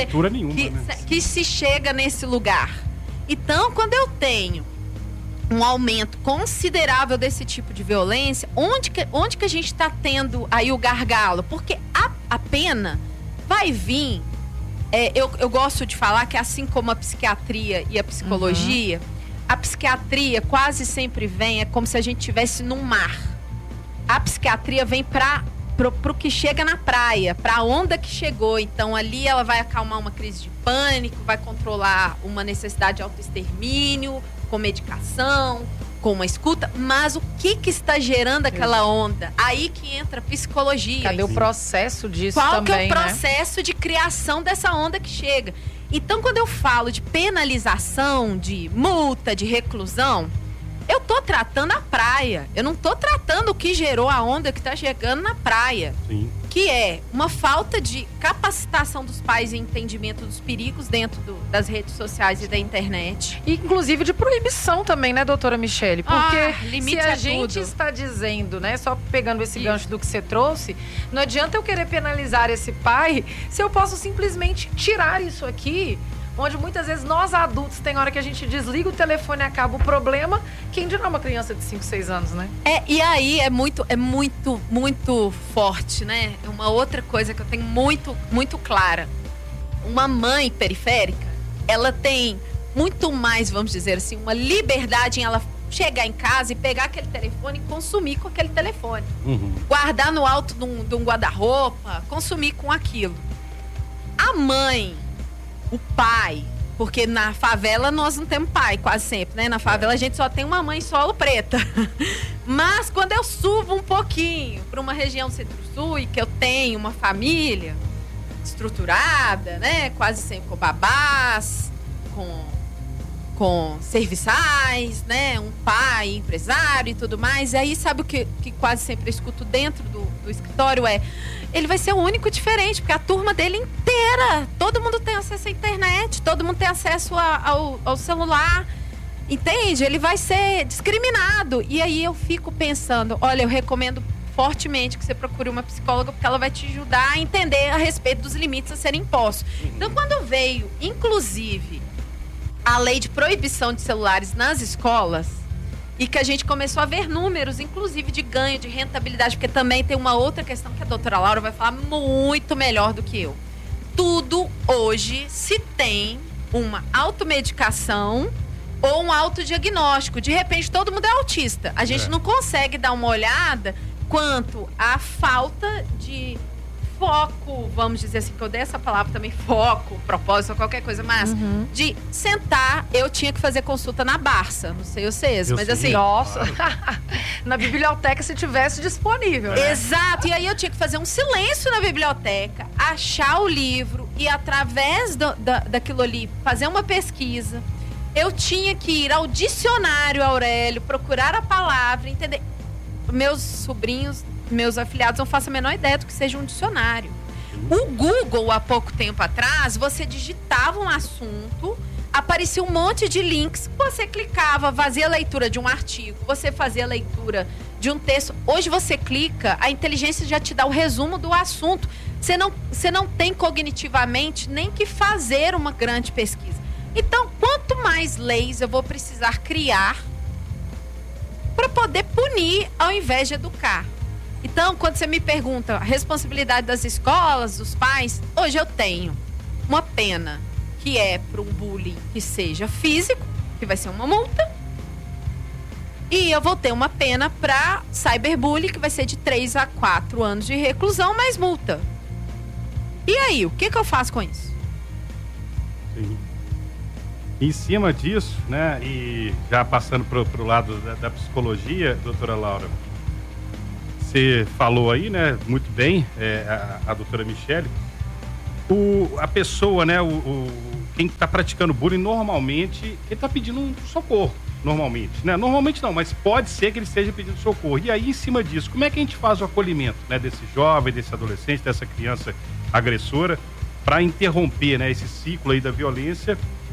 [SPEAKER 10] que se chega nesse lugar. Então, quando eu tenho um aumento considerável desse tipo de violência, onde que a gente está tendo aí o gargalo? Porque a pena vai vir... eu gosto de falar que assim como a psiquiatria e a psicologia, a psiquiatria quase sempre vem, é como se a gente estivesse num mar. A psiquiatria vem pro que chega na praia, pra onda que chegou. Então ali ela vai acalmar uma crise de pânico, vai controlar uma necessidade de autoextermínio, com medicação, com uma escuta. Mas o que está gerando aquela onda? Aí que entra a psicologia.
[SPEAKER 9] Cadê o processo disso
[SPEAKER 10] também,
[SPEAKER 9] também,
[SPEAKER 10] que é o processo de criação dessa onda que chega? Então, quando eu falo de penalização, de multa, de reclusão, eu tô tratando a praia. Eu não tô tratando o que gerou a onda que tá chegando na praia.
[SPEAKER 1] Sim.
[SPEAKER 10] Que é uma falta de capacitação dos pais e entendimento dos perigos dentro das redes sociais e da internet.
[SPEAKER 9] E, inclusive, de proibição também, né, doutora Michele? Porque
[SPEAKER 10] limite
[SPEAKER 9] se a
[SPEAKER 10] é
[SPEAKER 9] gente
[SPEAKER 10] tudo.
[SPEAKER 9] está dizendo, né, só pegando esse gancho do que você trouxe, não adianta eu querer penalizar esse pai se eu posso simplesmente tirar isso aqui, onde muitas vezes nós adultos, tem hora que a gente desliga o telefone e acaba o problema, quem dirá uma criança de 5, 6 anos, né?
[SPEAKER 10] E aí é muito forte, né? É uma outra coisa que eu tenho muito clara. Uma mãe periférica, ela tem muito mais, vamos dizer assim, uma liberdade em ela chegar em casa e pegar aquele telefone e consumir com aquele telefone. Guardar no alto de um guarda-roupa, consumir com aquilo. A mãe, o pai, porque na favela nós não temos pai, quase sempre, né? Na favela a gente só tem uma mãe solo preta. Mas quando eu subo um pouquinho para uma região centro-sul e que eu tenho uma família estruturada, né? Quase sempre com babás, com serviçais, né? Um pai empresário e tudo mais. E aí sabe o que quase sempre eu escuto dentro do escritório ele vai ser o único diferente, porque a turma dele inteira, todo mundo tem acesso à internet, todo mundo tem acesso ao celular, entende? Ele vai ser discriminado. E aí eu fico pensando, olha, eu recomendo fortemente que você procure uma psicóloga, porque ela vai te ajudar a entender a respeito dos limites a serem impostos. Então, quando veio, inclusive, a lei de proibição de celulares nas escolas, e que a gente começou a ver números, inclusive de ganho, de rentabilidade, porque também tem uma outra questão que a doutora Laura vai falar muito melhor do que eu. Tudo hoje se tem uma automedicação ou um autodiagnóstico. De repente, todo mundo é autista. A gente não consegue dar uma olhada quanto à falta de foco, vamos dizer assim, que eu dei essa palavra também, foco, propósito, qualquer coisa, mas de sentar, eu tinha que fazer consulta na Barça, não sei vocês, mas assim...
[SPEAKER 9] Nossa, na biblioteca se tivesse disponível, né?
[SPEAKER 10] Exato, e aí eu tinha que fazer um silêncio na biblioteca, achar o livro e através daquilo ali, fazer uma pesquisa. Eu tinha que ir ao dicionário, Aurélio, procurar a palavra, entender. Meus sobrinhos, meus afiliados não façam a menor ideia do que seja um dicionário. O Google, há pouco tempo atrás, você digitava um assunto, aparecia um monte de links, você clicava, fazia a leitura de um artigo, você fazia a leitura de um texto. Hoje você clica, a inteligência já te dá o resumo do assunto. Você não tem cognitivamente nem que fazer uma grande pesquisa. Então, quanto mais leis eu vou precisar criar para poder punir ao invés de educar? Então, quando você me pergunta a responsabilidade das escolas, dos pais, hoje eu tenho uma pena que é para um bullying que seja físico, que vai ser uma multa, e eu vou ter uma pena para cyberbullying, que vai ser de 3 a 4 anos de reclusão mais multa. E aí, o que eu faço com isso?
[SPEAKER 1] Sim. Em cima disso, né, e já passando pro lado da psicologia, doutora Laura, você falou aí, né, muito bem, a doutora Michele, a pessoa, né, quem está praticando bullying, normalmente, ele está pedindo um socorro, normalmente, né? Normalmente não, mas pode ser que ele esteja pedindo socorro. E aí, em cima disso, como é que a gente faz o acolhimento, né, desse jovem, desse adolescente, dessa criança agressora, para interromper, né, esse ciclo aí da violência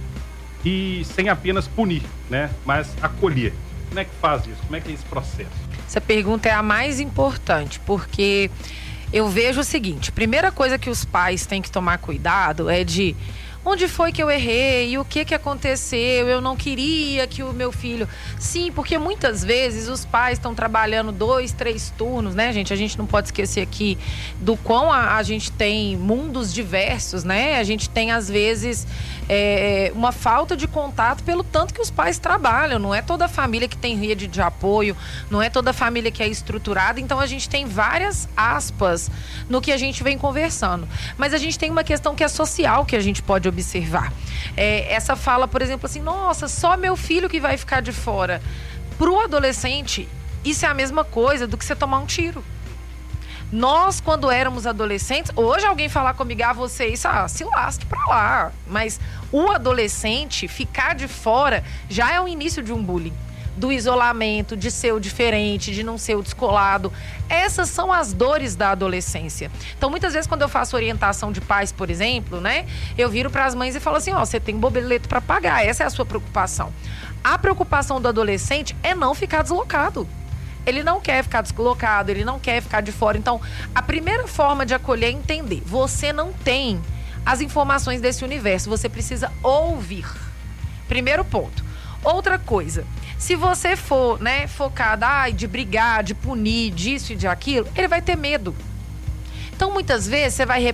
[SPEAKER 1] e sem apenas punir, né, mas acolher? Como é que faz isso? Como é que é esse processo?
[SPEAKER 9] Essa pergunta é a mais importante, porque eu vejo o seguinte: primeira coisa que os pais têm que tomar cuidado é de onde foi que eu errei, o que aconteceu, eu não queria que o meu filho... Sim, porque muitas vezes os pais estão trabalhando 2, 3 turnos, né, gente? A gente não pode esquecer aqui do quão a gente tem mundos diversos, né? A gente tem, às vezes, uma falta de contato pelo tanto que os pais trabalham. Não é toda família que tem rede de apoio, não é toda família que é estruturada. Então, a gente tem várias aspas no que a gente vem conversando. Mas a gente tem uma questão que é social, que a gente pode observar. Essa fala, por exemplo, assim, nossa, só meu filho que vai ficar de fora. Pro adolescente, isso é a mesma coisa do que você tomar um tiro. Nós, quando éramos adolescentes, hoje alguém falar comigo, você isso, se lasque pra lá. Mas o adolescente ficar de fora já é o início de um bullying. Do isolamento, de ser o diferente, de não ser o descolado. Essas são as dores da adolescência. Então, muitas vezes, quando eu faço orientação de pais, por exemplo, né, eu viro para as mães e falo assim, você tem boleto para pagar, essa é a sua preocupação. A preocupação do adolescente é não ficar deslocado. Ele não quer ficar deslocado, ele não quer ficar de fora. Então, a primeira forma de acolher é entender. Você não tem as informações desse universo, você precisa ouvir. Primeiro ponto. Outra coisa, se você for, né, focado de brigar, de punir, disso e de aquilo, ele vai ter medo. Então, muitas vezes, você vai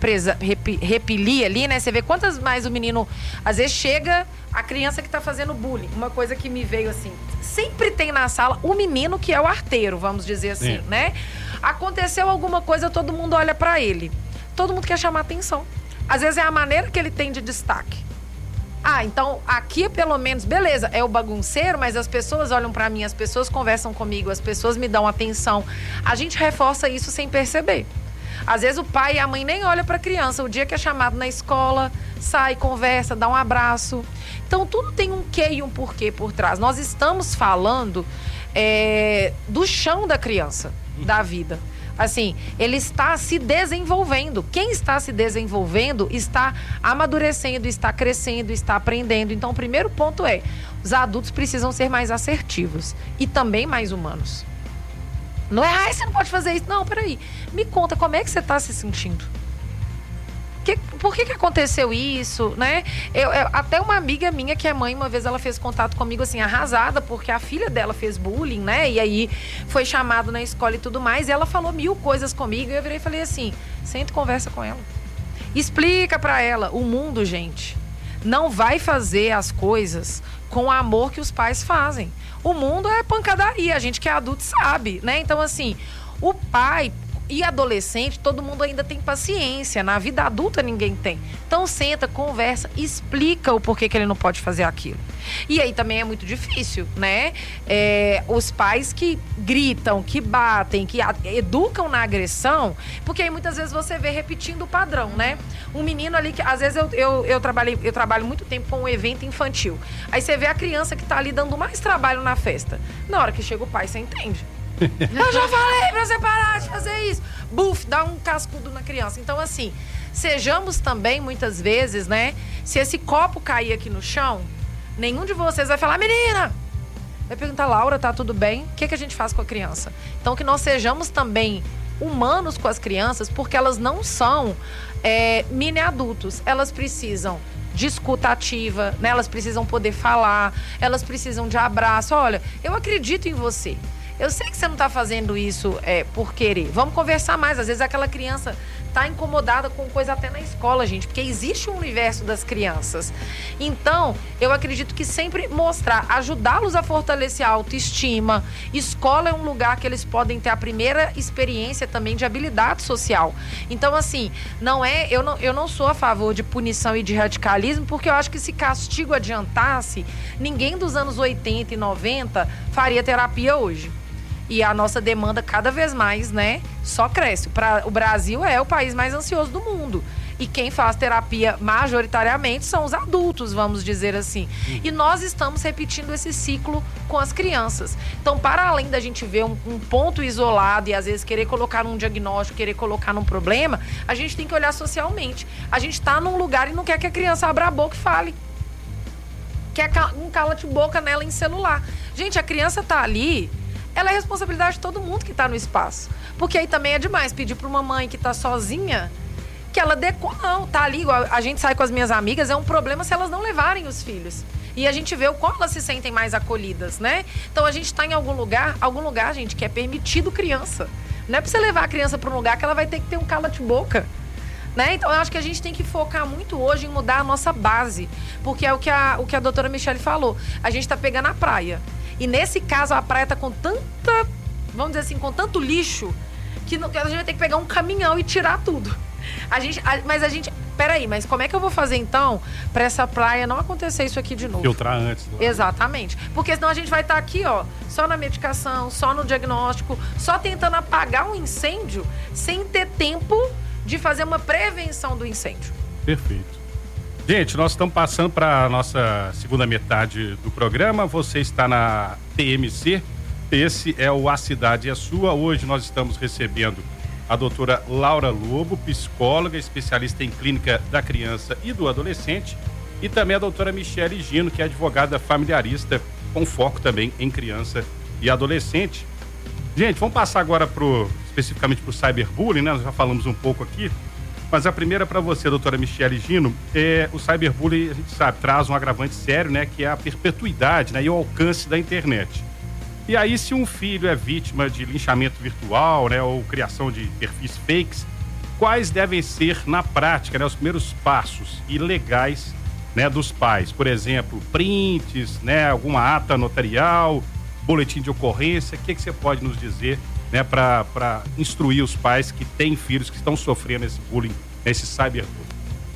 [SPEAKER 9] repelir ali, né? Você vê quantas mais o menino... Às vezes chega a criança que tá fazendo bullying. Uma coisa que me veio assim... Sempre tem na sala o menino que é o arteiro, vamos dizer assim, né? Aconteceu alguma coisa, todo mundo olha pra ele. Todo mundo quer chamar atenção. Às vezes é a maneira que ele tem de destaque. Então aqui pelo menos, beleza, é o bagunceiro, mas as pessoas olham pra mim, as pessoas conversam comigo, as pessoas me dão atenção. A gente reforça isso sem perceber. Às vezes o pai e a mãe nem olham pra criança. O dia que é chamado na escola, sai, conversa, dá um abraço. Então tudo tem um quê e um porquê por trás. Nós estamos falando do chão da criança, da vida. Assim, ele está se desenvolvendo. Quem está se desenvolvendo está amadurecendo, está crescendo, está aprendendo. Então, o primeiro ponto os adultos precisam ser mais assertivos e também mais humanos. Não é, você não pode fazer isso. Não, peraí. Me conta, como é que você está se sentindo? Por que aconteceu isso, né? Até uma amiga minha que é mãe, uma vez ela fez contato comigo assim, arrasada, porque a filha dela fez bullying, né? E aí foi chamado na escola e tudo mais, e ela falou 1000 coisas comigo, e eu virei e falei assim, senta e conversa com ela. Explica pra ela, o mundo, gente, não vai fazer as coisas com o amor que os pais fazem. O mundo é pancadaria, a gente que é adulto sabe, né? Então assim, o pai... E adolescente, todo mundo ainda tem paciência. Na vida adulta ninguém tem. Então senta, conversa, explica o porquê que ele não pode fazer aquilo. E aí também é muito difícil, né? Os pais que gritam, que batem, que educam na agressão, porque aí muitas vezes você vê repetindo o padrão, né? Um menino ali que, às vezes eu trabalho muito tempo com um evento infantil. Aí você vê a criança que tá ali dando mais trabalho na festa. Na hora que chega o pai, você entende. Eu já falei pra você parar de fazer isso. Buf, dá um cascudo na criança. Então, assim, sejamos também, muitas vezes, né? Se esse copo cair aqui no chão, nenhum de vocês vai falar, menina! Vai perguntar, Laura, tá tudo bem? O que a gente faz com a criança? Então, que nós sejamos também humanos com as crianças, porque elas não são mini adultos. Elas precisam de escuta ativa, né? Elas precisam poder falar, elas precisam de abraço. Olha, eu acredito em você. Eu sei que você não está fazendo isso por querer. Vamos conversar mais. Às vezes aquela criança tá incomodada com coisa até na escola, gente, porque existe um universo das crianças. Então, eu acredito que sempre mostrar, ajudá-los a fortalecer a autoestima. Escola é um lugar que eles podem ter a primeira experiência também de habilidade social. Então, assim, eu não sou a favor de punição e de radicalismo, porque eu acho que se castigo adiantasse, ninguém dos anos 80 e 90 faria terapia hoje. E a nossa demanda cada vez mais, né, só cresce. O Brasil é o país mais ansioso do mundo. E quem faz terapia majoritariamente são os adultos, vamos dizer assim. E nós estamos repetindo esse ciclo com as crianças. Então, para além da gente ver um ponto isolado e às vezes querer colocar num diagnóstico, querer colocar num problema, a gente tem que olhar socialmente. A gente está num lugar e não quer que a criança abra a boca e fale. Quer um cala-de-boca nela em celular. Gente, a criança tá ali... Ela é responsabilidade de todo mundo que está no espaço. Porque aí também é demais pedir para uma mãe que está sozinha que ela dê... Não, tá ali, igual a gente sai com as minhas amigas, é um problema se elas não levarem os filhos. E a gente vê o quanto elas se sentem mais acolhidas, né? Então a gente está em algum lugar, gente, que é permitido criança. Não é para você levar a criança para um lugar que ela vai ter que ter um cala-de-boca. Né? Então eu acho que a gente tem que focar muito hoje em mudar a nossa base. Porque é o que a doutora Michele falou. A gente está pegando a praia. E nesse caso, a praia tá com tanta, vamos dizer assim, com tanto lixo, que a gente vai ter que pegar um caminhão e tirar tudo. Peraí, mas como é que eu vou fazer então pra essa praia não acontecer isso aqui de novo?
[SPEAKER 1] Filtrar antes. Lá.
[SPEAKER 9] Exatamente. Porque senão a gente vai estar aqui, ó, só na medicação, só no diagnóstico, só tentando apagar um incêndio sem ter tempo de fazer uma prevenção do incêndio.
[SPEAKER 1] Perfeito. Gente, nós estamos passando para a nossa segunda metade do programa. Você está na TMC. Esse é o A Cidade é Sua. Hoje nós estamos recebendo a doutora Laura Lobo, psicóloga, especialista em clínica da criança e do adolescente. E também a doutora Michele Gino, que é advogada familiarista, com foco também em criança e adolescente. Gente, vamos passar agora especificamente para o cyberbullying, né? Nós já falamos um pouco aqui. Mas a primeira para você, doutora Michele Gino, o cyberbullying, a gente sabe, traz um agravante sério, né? Que é a perpetuidade, né, e o alcance da internet. E aí, se um filho é vítima de linchamento virtual, né, ou criação de perfis fakes, quais devem ser, na prática, né, os primeiros passos ilegais, né, dos pais? Por exemplo, prints, né, alguma ata notarial, boletim de ocorrência. O que você pode nos dizer, né, para instruir os pais que têm filhos que estão sofrendo esse bullying, esse cyberbullying?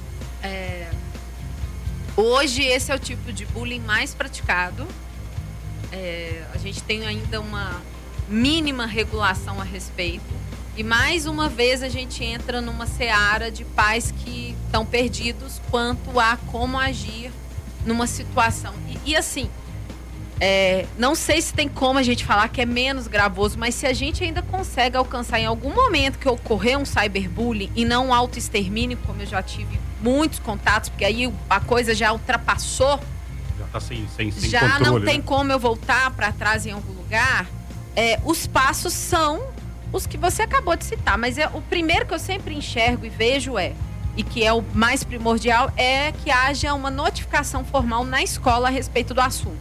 [SPEAKER 10] Hoje esse é o tipo de bullying mais praticado. A gente tem ainda uma mínima regulação a respeito. E mais uma vez a gente entra numa seara de pais que estão perdidos quanto a como agir numa situação. E assim... não sei se tem como a gente falar que é menos gravoso, mas se a gente ainda consegue alcançar em algum momento que ocorrer um cyberbullying e não um autoextermínio, como eu já tive muitos contatos, porque aí a coisa já ultrapassou,
[SPEAKER 1] já tá sem
[SPEAKER 10] já
[SPEAKER 1] controle,
[SPEAKER 10] não tem,
[SPEAKER 1] né?
[SPEAKER 10] como eu voltar para trás em algum lugar. Os passos são os que você acabou de citar, mas o primeiro que eu sempre enxergo e vejo e que é o mais primordial, é que haja uma notificação formal na escola a respeito do assunto.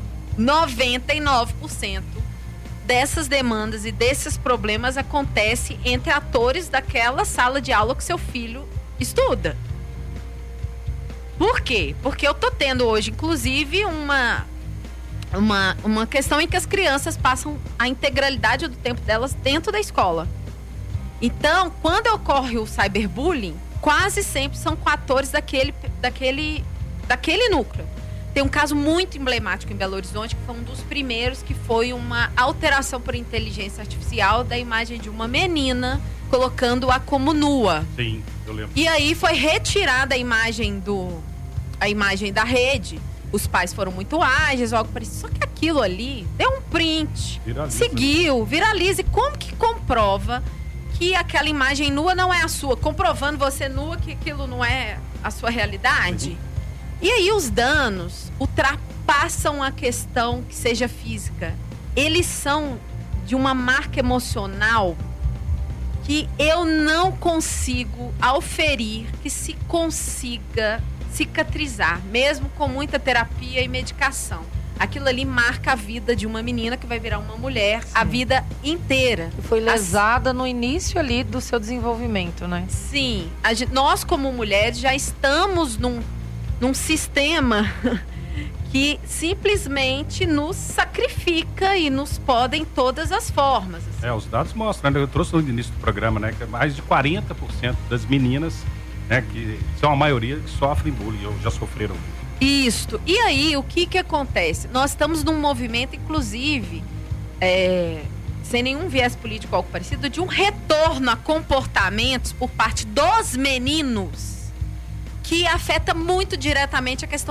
[SPEAKER 10] 99% dessas demandas e desses problemas acontece entre atores daquela sala de aula que seu filho estuda. Por quê? Porque eu tô tendo hoje, inclusive, uma questão em que as crianças passam a integralidade do tempo delas dentro da escola. Então, quando ocorre o cyberbullying, quase sempre são com atores daquele núcleo. Tem um caso muito emblemático em Belo Horizonte, que foi um dos primeiros, que foi uma alteração por inteligência artificial da imagem de uma menina, colocando-a como nua.
[SPEAKER 1] Sim, eu lembro.
[SPEAKER 10] E aí foi retirada a imagem da rede. Os pais foram muito ágeis, algo parecido. Só que aquilo ali deu um print, seguiu, viraliza. E como que comprova que aquela imagem nua não é a sua? Comprovando você nua que aquilo não é a sua realidade?
[SPEAKER 1] Uhum.
[SPEAKER 10] E aí os danos ultrapassam a questão que seja física. Eles são de uma marca emocional que eu não consigo auferir que se consiga cicatrizar, mesmo com muita terapia e medicação. aquilo ali marca a vida de uma menina que vai virar uma mulher a vida inteira.
[SPEAKER 9] Foi lesada no início ali do seu desenvolvimento, né?
[SPEAKER 10] Sim. Nós, como mulheres, já estamos num sistema que simplesmente nos sacrifica e nos poda em todas as formas.
[SPEAKER 1] Assim. Os dados mostram, né? Eu trouxe no início do programa, né, que mais de 40% das meninas, né, que são a maioria que sofrem bullying, ou já sofreram.
[SPEAKER 10] Isso. E aí, o que acontece? Nós estamos num movimento, inclusive, sem nenhum viés político ou algo parecido, de um retorno a comportamentos por parte dos meninos que afeta muito diretamente a questão